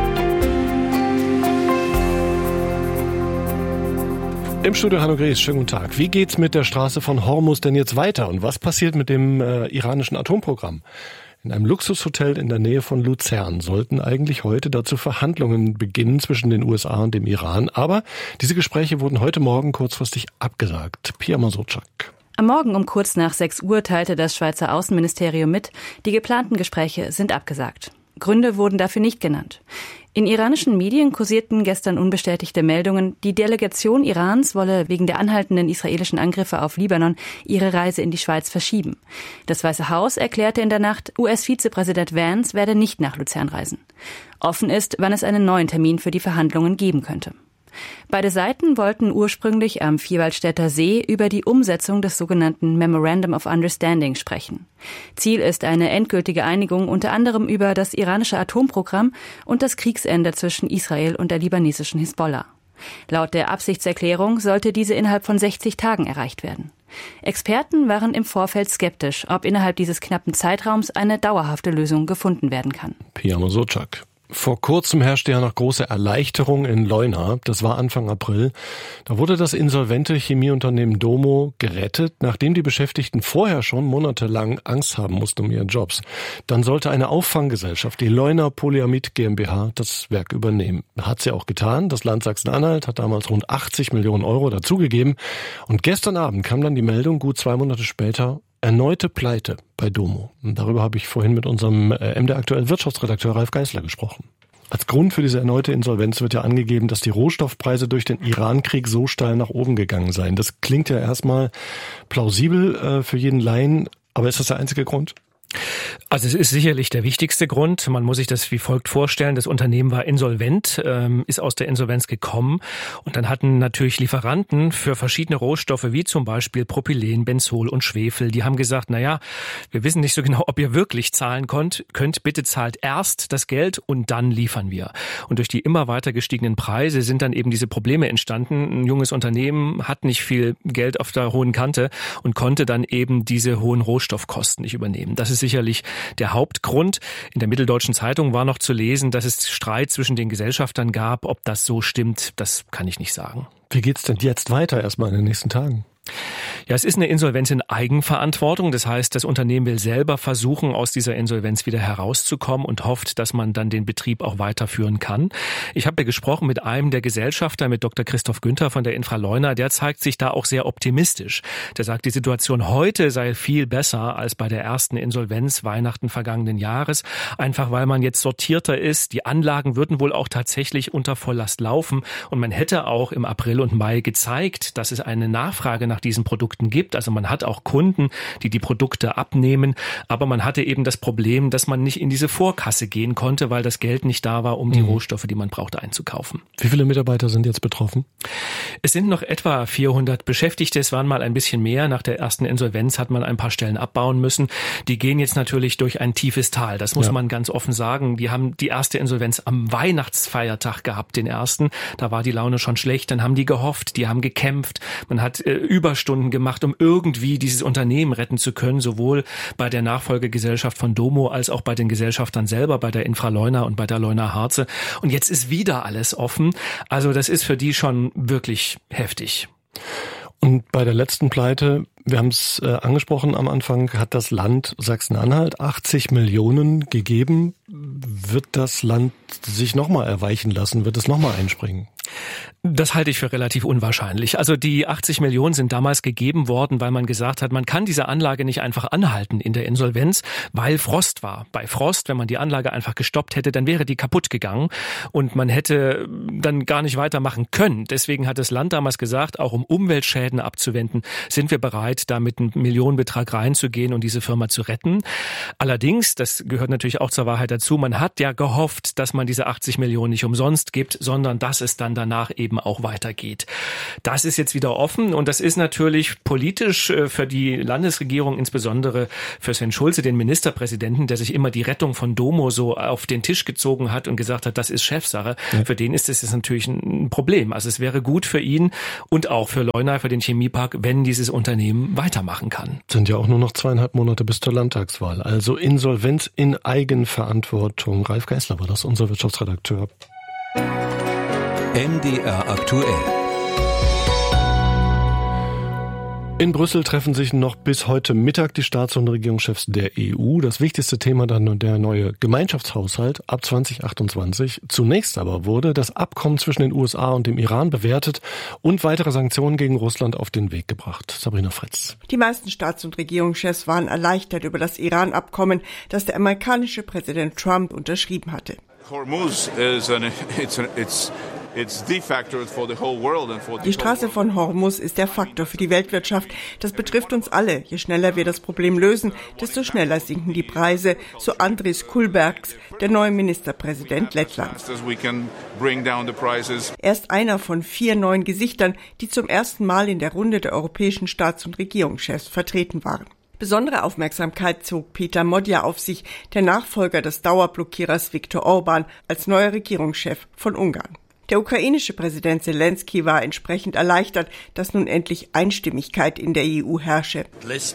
Im Studio Hanno Gries, schönen guten Tag. Wie geht's mit der Straße von Hormuz denn jetzt weiter und was passiert mit dem äh, iranischen Atomprogramm? In einem Luxushotel in der Nähe von Luzern sollten eigentlich heute dazu Verhandlungen beginnen zwischen den U S A und dem Iran, aber diese Gespräche wurden heute Morgen kurzfristig abgesagt. Pia Masotschak. Am Morgen um kurz nach sechs Uhr teilte das Schweizer Außenministerium mit, die geplanten Gespräche sind abgesagt. Gründe wurden dafür nicht genannt. In iranischen Medien kursierten gestern unbestätigte Meldungen, die Delegation Irans wolle wegen der anhaltenden israelischen Angriffe auf Libanon ihre Reise in die Schweiz verschieben. Das Weiße Haus erklärte in der Nacht, U S-Vizepräsident Vance werde nicht nach Luzern reisen. Offen ist, wann es einen neuen Termin für die Verhandlungen geben könnte. Beide Seiten wollten ursprünglich am Vierwaldstätter See über die Umsetzung des sogenannten Memorandum of Understanding sprechen. Ziel ist eine endgültige Einigung unter anderem über das iranische Atomprogramm und das Kriegsende zwischen Israel und der libanesischen Hisbollah. Laut der Absichtserklärung sollte diese innerhalb von sechzig Tagen erreicht werden. Experten waren im Vorfeld skeptisch, ob innerhalb dieses knappen Zeitraums eine dauerhafte Lösung gefunden werden kann. Pia Masotschak. Vor kurzem herrschte ja noch große Erleichterung in Leuna. Das war Anfang April. Da wurde das insolvente Chemieunternehmen Domo gerettet, nachdem die Beschäftigten vorher schon monatelang Angst haben mussten um ihren Jobs. Dann sollte eine Auffanggesellschaft, die Leuna Polyamid GmbH, das Werk übernehmen. Hat sie auch getan. Das Land Sachsen-Anhalt hat damals rund achtzig Millionen Euro dazugegeben. Und gestern Abend kam dann die Meldung, gut zwei Monate später, erneute Pleite bei Domo. Und darüber habe ich vorhin mit unserem M D R Aktuell Wirtschaftsredakteur Ralf Geisler gesprochen. Als Grund für diese erneute Insolvenz wird ja angegeben, dass die Rohstoffpreise durch den Iran-Krieg so steil nach oben gegangen seien. Das klingt ja erstmal plausibel äh, für jeden Laien, aber ist das der einzige Grund? Also es ist sicherlich der wichtigste Grund. Man muss sich das wie folgt vorstellen. Das Unternehmen war insolvent, ähm, ist aus der Insolvenz gekommen und dann hatten natürlich Lieferanten für verschiedene Rohstoffe wie zum Beispiel Propylen, Benzol und Schwefel, die haben gesagt, na ja, wir wissen nicht so genau, ob ihr wirklich zahlen könnt. Könnt bitte zahlt erst das Geld und dann liefern wir. Und durch die immer weiter gestiegenen Preise sind dann eben diese Probleme entstanden. Ein junges Unternehmen hat nicht viel Geld auf der hohen Kante und konnte dann eben diese hohen Rohstoffkosten nicht übernehmen. Das ist sicherlich der Hauptgrund. In der Mitteldeutschen Zeitung war noch zu lesen, dass es Streit zwischen den Gesellschaftern gab. Ob das so stimmt, das kann ich nicht sagen. Wie geht's denn jetzt weiter erstmal in den nächsten Tagen? Ja, es ist eine Insolvenz in Eigenverantwortung. Das heißt, das Unternehmen will selber versuchen, aus dieser Insolvenz wieder herauszukommen und hofft, dass man dann den Betrieb auch weiterführen kann. Ich habe ja gesprochen mit einem der Gesellschafter, mit Doktor Christoph Günther von der Infraleuna. Der zeigt sich da auch sehr optimistisch. Der sagt, die Situation heute sei viel besser als bei der ersten Insolvenz Weihnachten vergangenen Jahres. Einfach weil man jetzt sortierter ist. Die Anlagen würden wohl auch tatsächlich unter Volllast laufen. Und man hätte auch im April und Mai gezeigt, dass es eine Nachfrage nach diesen Produkten gibt. Also man hat auch Kunden, die die Produkte abnehmen, aber man hatte eben das Problem, dass man nicht in diese Vorkasse gehen konnte, weil das Geld nicht da war, um die mhm. Rohstoffe, die man brauchte, einzukaufen. Wie viele Mitarbeiter sind jetzt betroffen? Es sind noch etwa vierhundert Beschäftigte. Es waren mal ein bisschen mehr. Nach der ersten Insolvenz hat man ein paar Stellen abbauen müssen. Die gehen jetzt natürlich durch ein tiefes Tal. Das muss ja. man ganz offen sagen. Die haben die erste Insolvenz am Weihnachtsfeiertag gehabt, den ersten. Da war die Laune schon schlecht. Dann haben die gehofft, die haben gekämpft. Man hat äh, Überstunden gemacht, um irgendwie dieses Unternehmen retten zu können, sowohl bei der Nachfolgegesellschaft von Domo als auch bei den Gesellschaftern selber, bei der Infraleuna und bei der Leuna Harze. Und jetzt ist wieder alles offen. Also das ist für die schon wirklich heftig. Und bei der letzten Pleite, wir haben es äh, angesprochen am Anfang, hat das Land Sachsen-Anhalt achtzig Millionen gegeben. Wird das Land sich nochmal erweichen lassen? Wird es nochmal einspringen? Das halte ich für relativ unwahrscheinlich. Also die achtzig Millionen sind damals gegeben worden, weil man gesagt hat, man kann diese Anlage nicht einfach anhalten in der Insolvenz, weil Frost war. Bei Frost, wenn man die Anlage einfach gestoppt hätte, dann wäre die kaputt gegangen und man hätte dann gar nicht weitermachen können. Deswegen hat das Land damals gesagt, auch um Umweltschäden abzuwenden, sind wir bereit, da mit einem Millionenbetrag reinzugehen und diese Firma zu retten. Allerdings, das gehört natürlich auch zur Wahrheit dazu, man hat ja gehofft, dass man diese achtzig Millionen nicht umsonst gibt, sondern dass es dann danach eben auch weitergeht. Das ist jetzt wieder offen und das ist natürlich politisch für die Landesregierung, insbesondere für Sven Schulze, den Ministerpräsidenten, der sich immer die Rettung von Domo so auf den Tisch gezogen hat und gesagt hat, das ist Chefsache. Ja. Für den ist es jetzt natürlich ein Problem. Also es wäre gut für ihn und auch für Leuna, für den Chemiepark, wenn dieses Unternehmen weitermachen kann. Sind ja auch nur noch zweieinhalb Monate bis zur Landtagswahl. Also Insolvenz in Eigenverantwortung. Ralf Geisler war das, unser Wirtschaftsredakteur. M D R aktuell. In Brüssel treffen sich noch bis heute Mittag die Staats- und Regierungschefs der E U. Das wichtigste Thema dann der neue Gemeinschaftshaushalt ab zwanzig achtundzwanzig. Zunächst aber wurde das Abkommen zwischen den U S A und dem Iran bewertet und weitere Sanktionen gegen Russland auf den Weg gebracht. Sabrina Fritz. Die meisten Staats- und Regierungschefs waren erleichtert über das Iran-Abkommen, das der amerikanische Präsident Trump unterschrieben hatte. Hormuz is an, it's, it's Die Straße von Hormuz ist der Faktor für die Weltwirtschaft. Das betrifft uns alle. Je schneller wir das Problem lösen, desto schneller sinken die Preise, so Andris Kulbergs, der neue Ministerpräsident Lettlands. Er ist einer von vier neuen Gesichtern, die zum ersten Mal in der Runde der europäischen Staats- und Regierungschefs vertreten waren. Besondere Aufmerksamkeit zog Peter Modja auf sich, der Nachfolger des Dauerblockierers Viktor Orban, als neuer Regierungschef von Ungarn. Der ukrainische Präsident Selenskyj war entsprechend erleichtert, dass nun endlich Einstimmigkeit in der E U herrsche.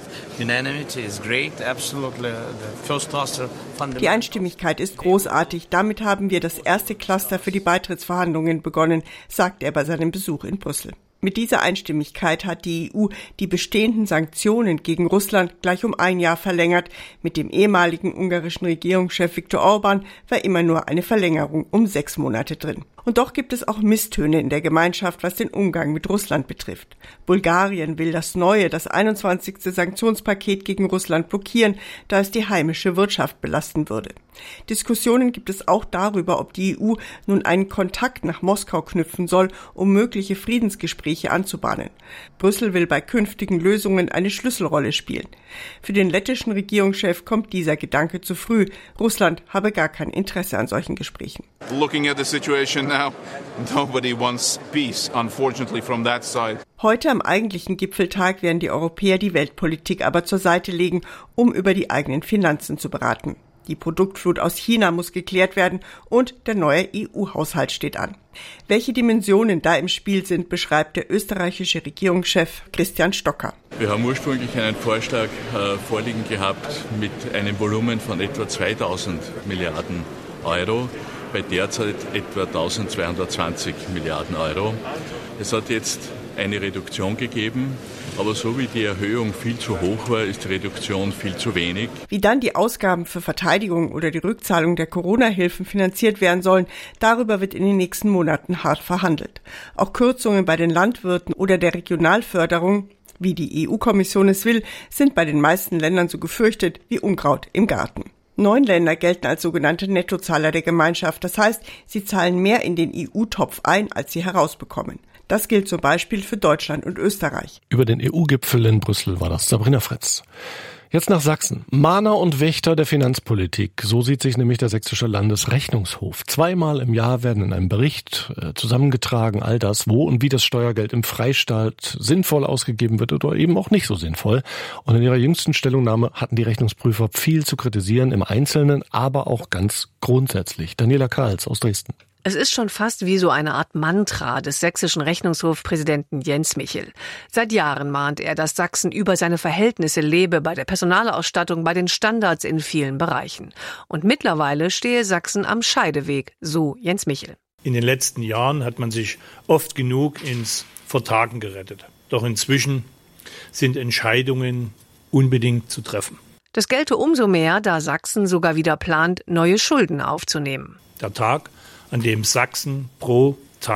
Die Einstimmigkeit ist großartig. Damit haben wir das erste Cluster für die Beitrittsverhandlungen begonnen, sagt er bei seinem Besuch in Brüssel. Mit dieser Einstimmigkeit hat die E U die bestehenden Sanktionen gegen Russland gleich um ein Jahr verlängert. Mit dem ehemaligen ungarischen Regierungschef Viktor Orban war immer nur eine Verlängerung um sechs Monate drin. Und doch gibt es auch Misstöne in der Gemeinschaft, was den Umgang mit Russland betrifft. Bulgarien will das neue, das einundzwanzigste Sanktionspaket gegen Russland blockieren, da es die heimische Wirtschaft belasten würde. Diskussionen gibt es auch darüber, ob die E U nun einen Kontakt nach Moskau knüpfen soll, um mögliche Friedensgespräche anzubahnen. Brüssel will bei künftigen Lösungen eine Schlüsselrolle spielen. Für den lettischen Regierungschef kommt dieser Gedanke zu früh. Russland habe gar kein Interesse an solchen Gesprächen. Looking at the situation now, nobody wants peace, unfortunately, from that side. Heute am eigentlichen Gipfeltag werden die Europäer die Weltpolitik aber zur Seite legen, um über die eigenen Finanzen zu beraten. Die Produktflut aus China muss geklärt werden und der neue E U-Haushalt steht an. Welche Dimensionen da im Spiel sind, beschreibt der österreichische Regierungschef Christian Stocker. Wir haben ursprünglich einen Vorschlag äh, vorliegen gehabt mit einem Volumen von etwa zweitausend Milliarden Euro, bei derzeit etwa eintausendzweihundertzwanzig Milliarden Euro. Es hat jetzt eine Reduktion gegeben, aber so wie die Erhöhung viel zu hoch war, ist die Reduktion viel zu wenig. Wie dann die Ausgaben für Verteidigung oder die Rückzahlung der Corona-Hilfen finanziert werden sollen, darüber wird in den nächsten Monaten hart verhandelt. Auch Kürzungen bei den Landwirten oder der Regionalförderung, wie die E U-Kommission es will, sind bei den meisten Ländern so gefürchtet wie Unkraut im Garten. Neun Länder gelten als sogenannte Nettozahler der Gemeinschaft. Das heißt, sie zahlen mehr in den E U-Topf ein, als sie herausbekommen. Das gilt zum Beispiel für Deutschland und Österreich. Über den E U-Gipfel in Brüssel war das Sabrina Fritz. Jetzt nach Sachsen. Mahner und Wächter der Finanzpolitik. So sieht sich nämlich der sächsische Landesrechnungshof. Zweimal im Jahr werden in einem Bericht äh, zusammengetragen, all das, wo und wie das Steuergeld im Freistaat sinnvoll ausgegeben wird oder eben auch nicht so sinnvoll. Und in ihrer jüngsten Stellungnahme hatten die Rechnungsprüfer viel zu kritisieren, im Einzelnen, aber auch ganz grundsätzlich. Daniela Karls aus Dresden. Es ist schon fast wie so eine Art Mantra des sächsischen Rechnungshofpräsidenten Jens Michel. Seit Jahren mahnt er, dass Sachsen über seine Verhältnisse lebe, bei der Personalausstattung, bei den Standards in vielen Bereichen. Und mittlerweile stehe Sachsen am Scheideweg, so Jens Michel. In den letzten Jahren hat man sich oft genug ins Vertagen gerettet. Doch inzwischen sind Entscheidungen unbedingt zu treffen. Das gelte umso mehr, da Sachsen sogar wieder plant, neue Schulden aufzunehmen. Der Tag, an dem Sachsen pro Tag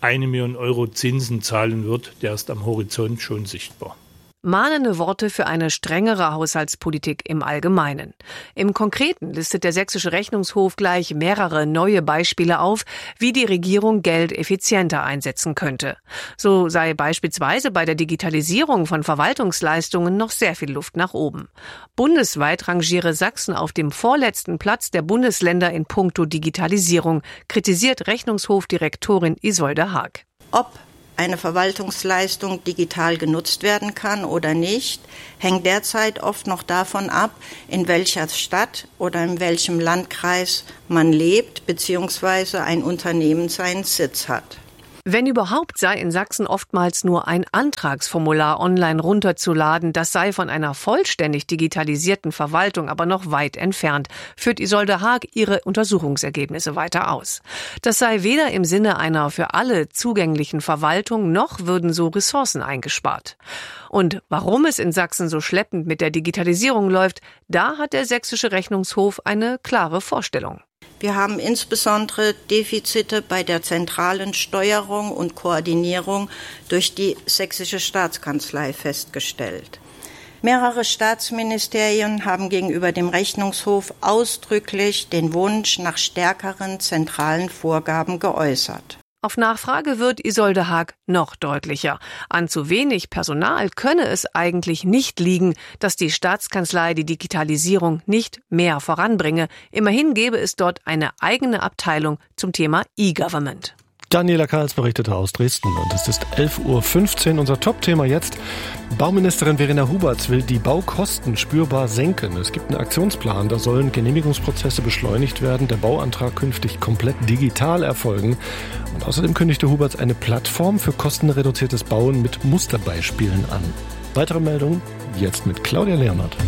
eine Million Euro Zinsen zahlen wird, der ist am Horizont schon sichtbar. Mahnende Worte für eine strengere Haushaltspolitik im Allgemeinen. Im Konkreten listet der Sächsische Rechnungshof gleich mehrere neue Beispiele auf, wie die Regierung Geld effizienter einsetzen könnte. So sei beispielsweise bei der Digitalisierung von Verwaltungsleistungen noch sehr viel Luft nach oben. Bundesweit rangiere Sachsen auf dem vorletzten Platz der Bundesländer in puncto Digitalisierung, kritisiert Rechnungshofdirektorin Isolde Haag. Ob eine Verwaltungsleistung digital genutzt werden kann oder nicht, hängt derzeit oft noch davon ab, in welcher Stadt oder in welchem Landkreis man lebt bzw. ein Unternehmen seinen Sitz hat. Wenn überhaupt, sei in Sachsen oftmals nur ein Antragsformular online runterzuladen. Das sei von einer vollständig digitalisierten Verwaltung aber noch weit entfernt, führt Isolde Haag ihre Untersuchungsergebnisse weiter aus. Das sei weder im Sinne einer für alle zugänglichen Verwaltung, noch würden so Ressourcen eingespart. Und warum es in Sachsen so schleppend mit der Digitalisierung läuft, da hat der Sächsische Rechnungshof eine klare Vorstellung. Wir haben insbesondere Defizite bei der zentralen Steuerung und Koordinierung durch die Sächsische Staatskanzlei festgestellt. Mehrere Staatsministerien haben gegenüber dem Rechnungshof ausdrücklich den Wunsch nach stärkeren zentralen Vorgaben geäußert. Auf Nachfrage wird Isolde Haag noch deutlicher. An zu wenig Personal könne es eigentlich nicht liegen, dass die Staatskanzlei die Digitalisierung nicht mehr voranbringe. Immerhin gäbe es dort eine eigene Abteilung zum Thema E-Government. Daniela Karls berichtete aus Dresden und es ist elf Uhr fünfzehn. Unser Top-Thema jetzt. Bauministerin Verena Huberts will die Baukosten spürbar senken. Es gibt einen Aktionsplan, da sollen Genehmigungsprozesse beschleunigt werden, der Bauantrag künftig komplett digital erfolgen. Und außerdem kündigte Huberts eine Plattform für kostenreduziertes Bauen mit Musterbeispielen an. Weitere Meldungen jetzt mit Claudia Leonhardt.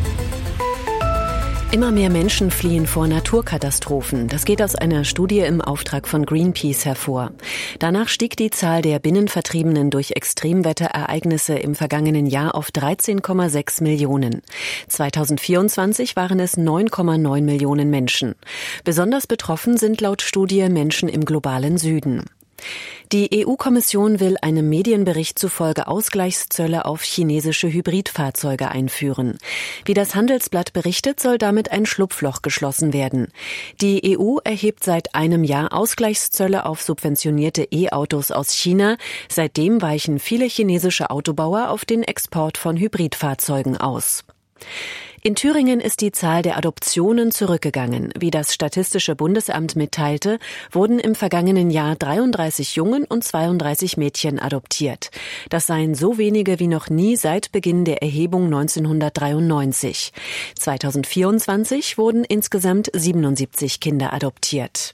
Immer mehr Menschen fliehen vor Naturkatastrophen. Das geht aus einer Studie im Auftrag von Greenpeace hervor. Danach stieg die Zahl der Binnenvertriebenen durch Extremwetterereignisse im vergangenen Jahr auf dreizehn Komma sechs Millionen. zweitausendvierundzwanzig waren es neun Komma neun Millionen Menschen. Besonders betroffen sind laut Studie Menschen im globalen Süden. Die E U-Kommission will einem Medienbericht zufolge Ausgleichszölle auf chinesische Hybridfahrzeuge einführen. Wie das Handelsblatt berichtet, soll damit ein Schlupfloch geschlossen werden. Die E U erhebt seit einem Jahr Ausgleichszölle auf subventionierte E-Autos aus China. Seitdem weichen viele chinesische Autobauer auf den Export von Hybridfahrzeugen aus. In Thüringen ist die Zahl der Adoptionen zurückgegangen. Wie das Statistische Bundesamt mitteilte, wurden im vergangenen Jahr dreiunddreißig Jungen und zweiunddreißig Mädchen adoptiert. Das seien so wenige wie noch nie seit Beginn der Erhebung neunzehnhundertdreiundneunzig. zweitausendvierundzwanzig wurden insgesamt siebenundsiebzig Kinder adoptiert.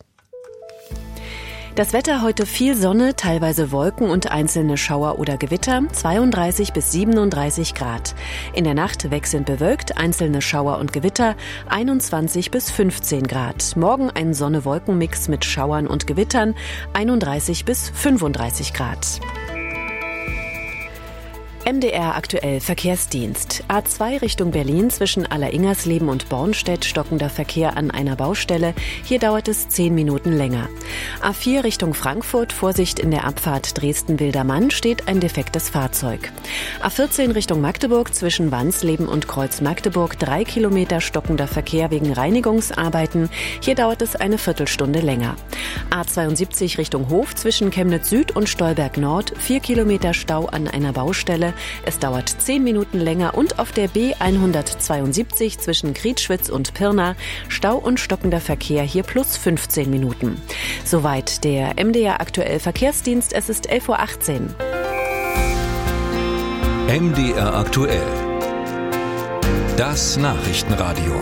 Das Wetter heute viel Sonne, teilweise Wolken und einzelne Schauer oder Gewitter, zweiunddreißig bis siebenunddreißig Grad. In der Nacht wechselnd bewölkt, einzelne Schauer und Gewitter, einundzwanzig bis fünfzehn Grad. Morgen ein Sonne-Wolken-Mix mit Schauern und Gewittern, einunddreißig bis fünfunddreißig Grad. M D R aktuell Verkehrsdienst. A zwei Richtung Berlin zwischen Alleringhersleben und Bornstedt stockender Verkehr an einer Baustelle. Hier dauert es zehn Minuten länger. A vier Richtung Frankfurt, Vorsicht in der Abfahrt Dresden-Wildermann, steht ein defektes Fahrzeug. A vierzehn Richtung Magdeburg zwischen Wansleben und Kreuz Magdeburg, drei Kilometer stockender Verkehr wegen Reinigungsarbeiten. Hier dauert es eine Viertelstunde länger. A zweiundsiebzig Richtung Hof zwischen Chemnitz Süd und Stolberg Nord, vier Kilometer Stau an einer Baustelle. Es dauert zehn Minuten länger und auf der B hundertzweiundsiebzig zwischen Krietschwitz und Pirna Stau und stockender Verkehr, hier plus fünfzehn Minuten. Soweit der M D R aktuell Verkehrsdienst. Es ist elf Uhr achtzehn. M D R aktuell. Das Nachrichtenradio.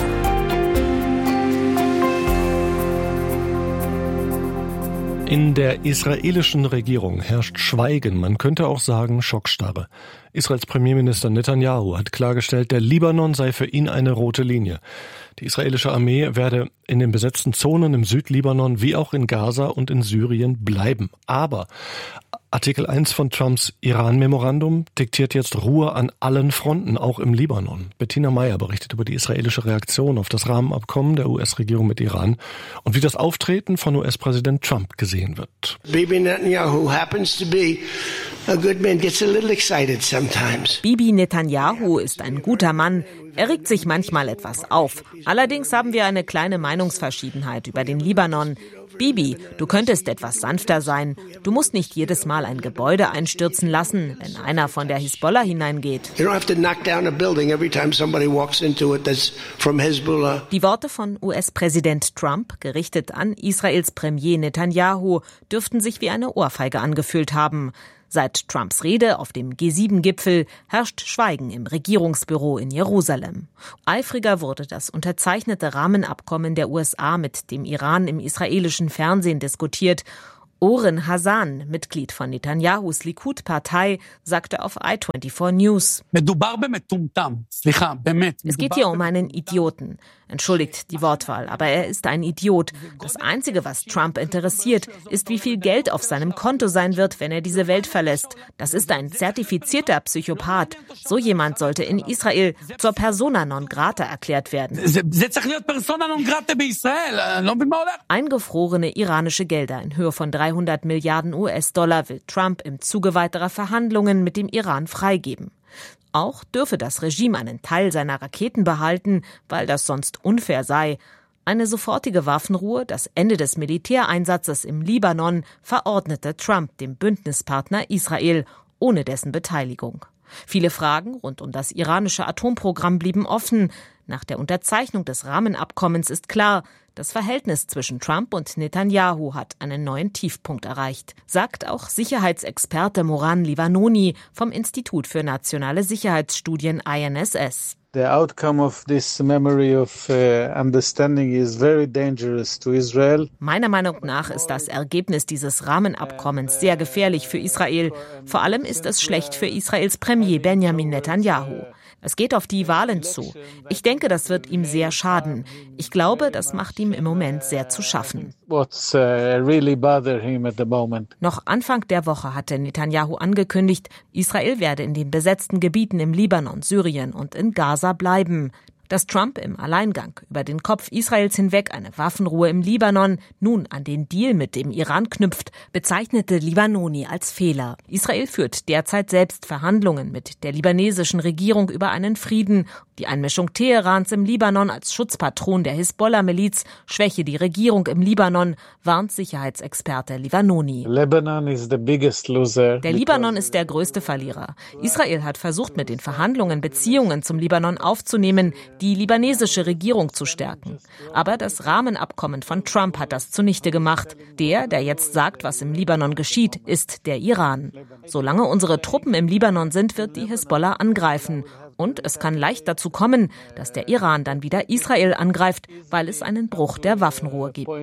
In der israelischen Regierung herrscht Schweigen, man könnte auch sagen Schockstarre. Israels Premierminister Netanyahu hat klargestellt, der Libanon sei für ihn eine rote Linie. Die israelische Armee werde in den besetzten Zonen im Südlibanon wie auch in Gaza und in Syrien bleiben. Aber Artikel eins von Trumps Iran-Memorandum diktiert jetzt Ruhe an allen Fronten, auch im Libanon. Bettina Meyer berichtet über die israelische Reaktion auf das Rahmenabkommen der U S-Regierung mit Iran und wie das Auftreten von U S-Präsident Trump gesehen wird. Bibi Netanyahu happens to be a good man, gets a little excited sometimes. Bibi Netanyahu ist ein guter Mann. Er regt sich manchmal etwas auf. Allerdings haben wir eine kleine Meinungsverschiedenheit über den Libanon. Bibi, du könntest etwas sanfter sein. Du musst nicht jedes Mal ein Gebäude einstürzen lassen, wenn einer von der Hisbollah hineingeht. Die Worte von U S-Präsident Trump, gerichtet an Israels Premier Netanyahu, dürften sich wie eine Ohrfeige angefühlt haben. Seit Trumps Rede auf dem G sieben Gipfel herrscht Schweigen im Regierungsbüro in Jerusalem. Eifriger wurde das unterzeichnete Rahmenabkommen der U S A mit dem Iran im israelischen Fernsehen diskutiert. Oren Hassan, Mitglied von Netanyahus Likud-Partei, sagte auf I vierundzwanzig News: Es geht hier um einen Idioten. Entschuldigt die Wortwahl, aber er ist ein Idiot. Das Einzige, was Trump interessiert, ist, wie viel Geld auf seinem Konto sein wird, wenn er diese Welt verlässt. Das ist ein zertifizierter Psychopath. So jemand sollte in Israel zur Persona non grata erklärt werden. Eingefrorene iranische Gelder in Höhe von dreihundert Milliarden U S-Dollar will Trump im Zuge weiterer Verhandlungen mit dem Iran freigeben. Auch dürfe das Regime einen Teil seiner Raketen behalten, weil das sonst unfair sei. Eine sofortige Waffenruhe, das Ende des Militäreinsatzes im Libanon, verordnete Trump dem Bündnispartner Israel, ohne dessen Beteiligung. Viele Fragen rund um das iranische Atomprogramm blieben offen. Nach der Unterzeichnung des Rahmenabkommens ist klar, das Verhältnis zwischen Trump und Netanyahu hat einen neuen Tiefpunkt erreicht, sagt auch Sicherheitsexperte Moran Livanoni vom Institut für nationale Sicherheitsstudien I N S S. The outcome of this memory of uh, understanding is very dangerous to Israel. Meiner Meinung nach ist das Ergebnis dieses Rahmenabkommens sehr gefährlich für Israel. Vor allem ist es schlecht für Israels Premier Benjamin Netanyahu. Es geht auf die Wahlen zu. Ich denke, das wird ihm sehr schaden. Ich glaube, das macht ihm im Moment sehr zu schaffen. What's, uh, really bother him at the moment. Noch Anfang der Woche hatte Netanyahu angekündigt, Israel werde in den besetzten Gebieten im Libanon, Syrien und in Gaza bleiben. Dass Trump im Alleingang über den Kopf Israels hinweg eine Waffenruhe im Libanon nun an den Deal mit dem Iran knüpft, bezeichnete Livanoni als Fehler. Israel führt derzeit selbst Verhandlungen mit der libanesischen Regierung über einen Frieden. Die Einmischung Teherans im Libanon als Schutzpatron der Hisbollah-Miliz schwäche die Regierung im Libanon, warnt Sicherheitsexperte Livanoni. Lebanon is the biggest loser. Der Libanon ist der größte Verlierer. Israel hat versucht, mit den Verhandlungen Beziehungen zum Libanon aufzunehmen, die libanesische Regierung zu stärken. Aber das Rahmenabkommen von Trump hat das zunichte gemacht. Der, der jetzt sagt, was im Libanon geschieht, ist der Iran. Solange unsere Truppen im Libanon sind, wird die Hisbollah angreifen. Und es kann leicht dazu kommen, dass der Iran dann wieder Israel angreift, weil es einen Bruch der Waffenruhe gibt.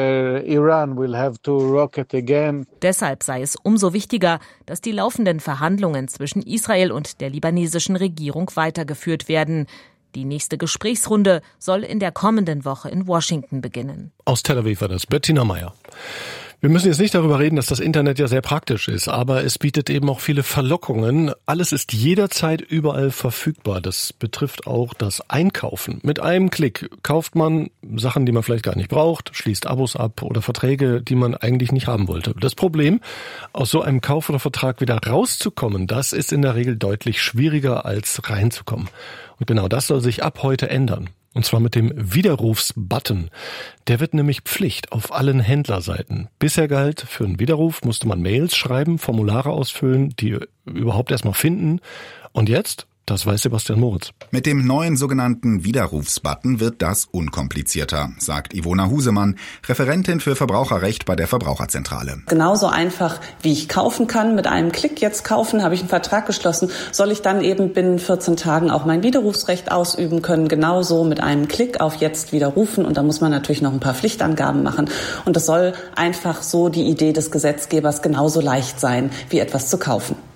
Deshalb sei es umso wichtiger, dass die laufenden Verhandlungen zwischen Israel und der libanesischen Regierung weitergeführt werden. Die nächste Gesprächsrunde soll in der kommenden Woche in Washington beginnen. Aus Tel Aviv war das Bettina Meyer. Wir müssen jetzt nicht darüber reden, dass das Internet ja sehr praktisch ist, aber es bietet eben auch viele Verlockungen. Alles ist jederzeit überall verfügbar. Das betrifft auch das Einkaufen. Mit einem Klick kauft man Sachen, die man vielleicht gar nicht braucht, schließt Abos ab oder Verträge, die man eigentlich nicht haben wollte. Das Problem, aus so einem Kauf oder Vertrag wieder rauszukommen, das ist in der Regel deutlich schwieriger als reinzukommen. Und genau das soll sich ab heute ändern. Und zwar mit dem Widerrufsbutton. Der wird nämlich Pflicht auf allen Händlerseiten. Bisher galt, für einen Widerruf musste man Mails schreiben, Formulare ausfüllen, die überhaupt erstmal finden. Und jetzt? Das weiß Sebastian Moritz. Mit dem neuen sogenannten Widerrufsbutton wird das unkomplizierter, sagt Ivona Husemann, Referentin für Verbraucherrecht bei der Verbraucherzentrale. Genauso einfach, wie ich kaufen kann, mit einem Klick jetzt kaufen, habe ich einen Vertrag geschlossen, soll ich dann eben binnen vierzehn Tagen auch mein Widerrufsrecht ausüben können, genauso mit einem Klick auf jetzt widerrufen. Und da muss man natürlich noch ein paar Pflichtangaben machen. Und das soll einfach so die Idee des Gesetzgebers genauso leicht sein, wie etwas zu kaufen.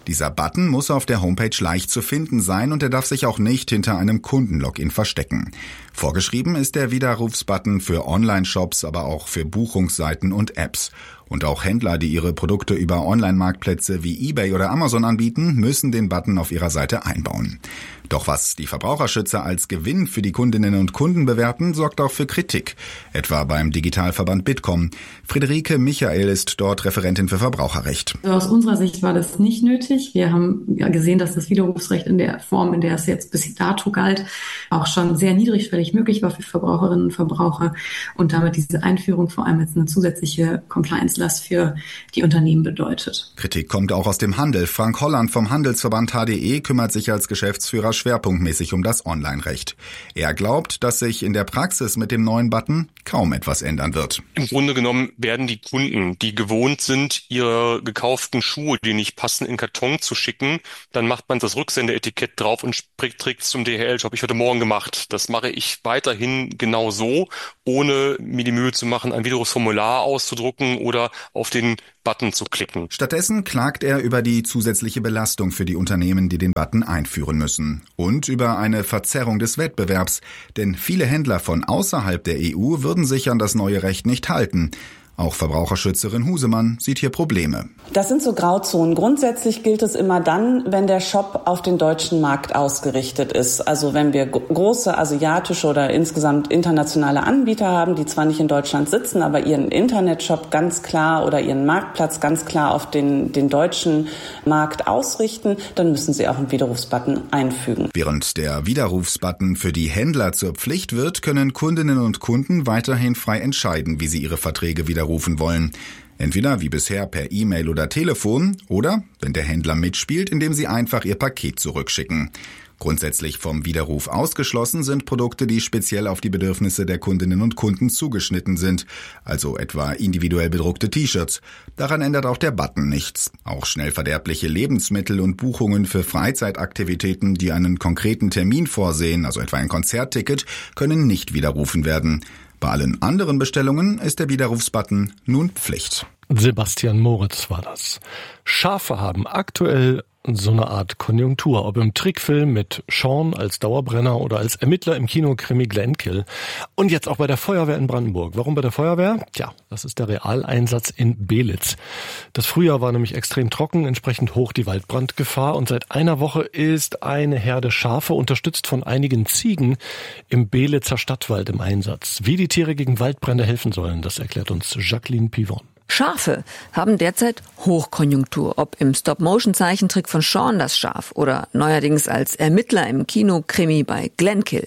Dieser Button muss auf der Homepage leicht zu finden sein und er darf sich auch nicht hinter einem Kundenlogin verstecken. Vorgeschrieben ist der Widerrufsbutton für Online-Shops, aber auch für Buchungsseiten und Apps. Und auch Händler, die ihre Produkte über Online-Marktplätze wie eBay oder Amazon anbieten, müssen den Button auf ihrer Seite einbauen. Doch was die Verbraucherschützer als Gewinn für die Kundinnen und Kunden bewerten, sorgt auch für Kritik, etwa beim Digitalverband Bitkom. Friederike Michael ist dort Referentin für Verbraucherrecht. Also aus unserer Sicht war das nicht nötig. Wir haben ja gesehen, dass das Widerrufsrecht in der Form, in der es jetzt bis dato galt, auch schon sehr niedrigschwellig möglich war für Verbraucherinnen und Verbraucher und damit diese Einführung vor allem jetzt eine zusätzliche Compliance-Last für die Unternehmen bedeutet. Kritik kommt auch aus dem Handel. Frank Holland vom Handelsverband H D E kümmert sich als Geschäftsführer schwerpunktmäßig um das Online-Recht. Er glaubt, dass sich in der Praxis mit dem neuen Button kaum etwas ändern wird. Im Grunde genommen werden die Kunden, die gewohnt sind, ihre gekauften Schuhe, die nicht passen, in Karton zu schicken, dann macht man das Rücksendeetikett drauf und trägt es zum D H L-Shop. Ich heute Morgen gemacht. Das mache ich weiterhin genau so, ohne mir die Mühe zu machen, ein Widerrufsformular auszudrucken oder auf den Button zu klicken. Stattdessen klagt er über die zusätzliche Belastung für die Unternehmen, die den Button einführen müssen. Und über eine Verzerrung des Wettbewerbs. Denn viele Händler von außerhalb der E U würden sich an das neue Recht nicht halten. Auch Verbraucherschützerin Husemann sieht hier Probleme. Das sind so Grauzonen. Grundsätzlich gilt es immer dann, wenn der Shop auf den deutschen Markt ausgerichtet ist. Also wenn wir große asiatische oder insgesamt internationale Anbieter haben, die zwar nicht in Deutschland sitzen, aber ihren Internetshop ganz klar oder ihren Marktplatz ganz klar auf den, den deutschen Markt ausrichten, dann müssen sie auch einen Widerrufsbutton einfügen. Während der Widerrufsbutton für die Händler zur Pflicht wird, können Kundinnen und Kunden weiterhin frei entscheiden, wie sie ihre Verträge widerrufen wollen. Entweder wie bisher per E-Mail oder Telefon oder, wenn der Händler mitspielt, indem sie einfach ihr Paket zurückschicken. Grundsätzlich vom Widerruf ausgeschlossen sind Produkte, die speziell auf die Bedürfnisse der Kundinnen und Kunden zugeschnitten sind, also etwa individuell bedruckte T-Shirts. Daran ändert auch der Button nichts. Auch schnell verderbliche Lebensmittel und Buchungen für Freizeitaktivitäten, die einen konkreten Termin vorsehen, also etwa ein Konzertticket, können nicht widerrufen werden. Bei allen anderen Bestellungen ist der Widerrufsbutton nun Pflicht. Sebastian Moritz war das. Schafe haben aktuell so eine Art Konjunktur, ob im Trickfilm mit Sean als Dauerbrenner oder als Ermittler im Kinokrimi Glenkill. Und jetzt auch bei der Feuerwehr in Brandenburg. Warum bei der Feuerwehr? Tja, das ist der Realeinsatz in Belitz. Das Frühjahr war nämlich extrem trocken, entsprechend hoch die Waldbrandgefahr. Und seit einer Woche ist eine Herde Schafe, unterstützt von einigen Ziegen, im Belitzer Stadtwald im Einsatz. Wie die Tiere gegen Waldbrände helfen sollen, das erklärt uns Jacqueline Pivon. Schafe haben derzeit Hochkonjunktur, ob im Stop-Motion-Zeichentrick von Sean das Schaf oder neuerdings als Ermittler im Kinokrimi bei Glenkill.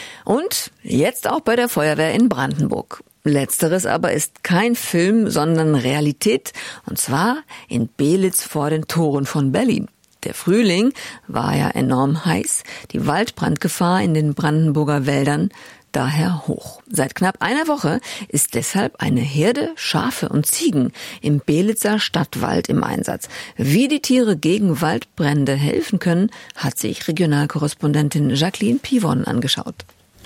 Und jetzt auch bei der Feuerwehr in Brandenburg. Letzteres aber ist kein Film, sondern Realität, und zwar in Belitz vor den Toren von Berlin. Der Frühling war ja enorm heiß, die Waldbrandgefahr in den Brandenburger Wäldern daher hoch. Seit knapp einer Woche ist deshalb eine Herde Schafe und Ziegen im Belitzer Stadtwald im Einsatz. Wie die Tiere gegen Waldbrände helfen können, hat sich Regionalkorrespondentin Jacqueline Pivon angeschaut.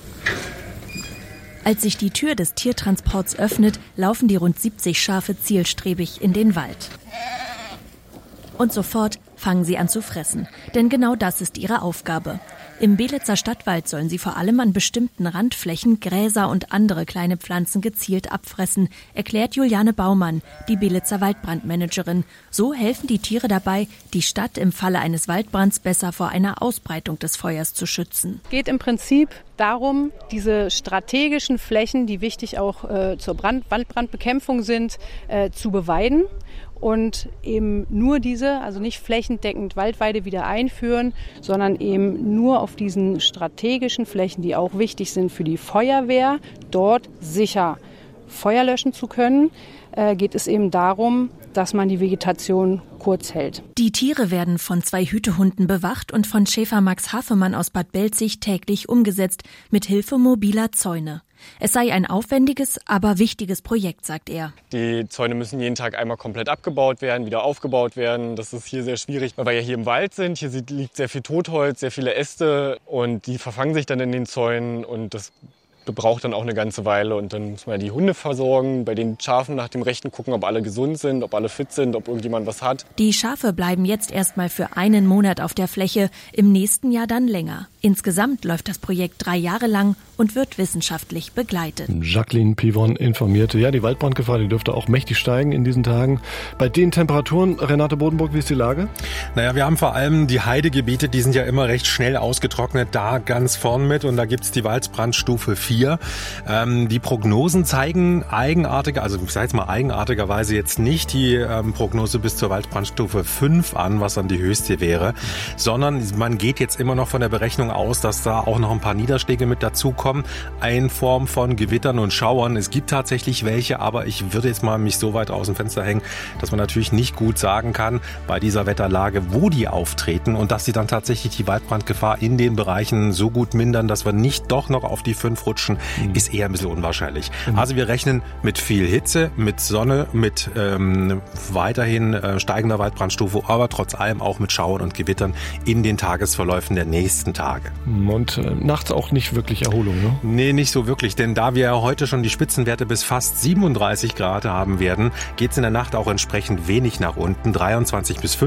Als sich die Tür des Tiertransports öffnet, laufen die rund siebzig Schafe zielstrebig in den Wald. Und sofort fangen sie an zu fressen, denn genau das ist ihre Aufgabe. Im Belitzer Stadtwald sollen sie vor allem an bestimmten Randflächen Gräser und andere kleine Pflanzen gezielt abfressen, erklärt Juliane Baumann, die Belitzer Waldbrandmanagerin. So helfen die Tiere dabei, die Stadt im Falle eines Waldbrands besser vor einer Ausbreitung des Feuers zu schützen. Es geht im Prinzip darum, diese strategischen Flächen, die wichtig auch äh, zur Brand- Waldbrandbekämpfung sind, äh, zu beweiden. Und eben nur diese, also nicht flächendeckend Waldweide wieder einführen, sondern eben nur auf diesen strategischen Flächen, die auch wichtig sind für die Feuerwehr, dort sicher Feuer löschen zu können, äh, geht es eben darum, dass man die Vegetation kurz hält. Die Tiere werden von zwei Hütehunden bewacht und von Schäfer Max Hafemann aus Bad Belzig täglich umgesetzt, mit Hilfe mobiler Zäune. Es sei ein aufwendiges, aber wichtiges Projekt, sagt er. Die Zäune müssen jeden Tag einmal komplett abgebaut werden, wieder aufgebaut werden. Das ist hier sehr schwierig, weil wir ja hier im Wald sind. Hier liegt sehr viel Totholz, sehr viele Äste und die verfangen sich dann in den Zäunen und das braucht dann auch eine ganze Weile und dann muss man die Hunde versorgen, bei den Schafen nach dem Rechten gucken, ob alle gesund sind, ob alle fit sind, ob irgendjemand was hat. Die Schafe bleiben jetzt erstmal für einen Monat auf der Fläche, im nächsten Jahr dann länger. Insgesamt läuft das Projekt drei Jahre lang und wird wissenschaftlich begleitet. Jacqueline Pivon informierte. Ja, die Waldbrandgefahr, die dürfte auch mächtig steigen in diesen Tagen. Bei den Temperaturen, Renate Bodenburg, wie ist die Lage? Naja, wir haben vor allem die Heidegebiete, die sind ja immer recht schnell ausgetrocknet, da ganz vorn mit und da gibt's die Waldbrandstufe vier. Ähm, die Prognosen zeigen eigenartige, also ich sage jetzt mal eigenartigerweise jetzt nicht die ähm, Prognose bis zur Waldbrandstufe fünf an, was dann die höchste wäre, sondern man geht jetzt immer noch von der Berechnung aus, dass da auch noch ein paar Niederschläge mit dazukommen, in Form von Gewittern und Schauern. Es gibt tatsächlich welche, aber ich würde jetzt mal mich so weit aus dem Fenster hängen, dass man natürlich nicht gut sagen kann bei dieser Wetterlage, wo die auftreten und dass sie dann tatsächlich die Waldbrandgefahr in den Bereichen so gut mindern, dass wir nicht doch noch auf die fünf rutschen, mhm. ist eher ein bisschen unwahrscheinlich. Mhm. Also wir rechnen mit viel Hitze, mit Sonne, mit ähm, weiterhin äh, steigender Waldbrandstufe, aber trotz allem auch mit Schauern und Gewittern in den Tagesverläufen der nächsten Tage. Und äh, nachts auch nicht wirklich Erholung, ne? Nee, nicht so wirklich, denn da wir heute schon die Spitzenwerte bis fast siebenunddreißig Grad haben werden, geht es in der Nacht auch entsprechend wenig nach unten, dreiundzwanzig bis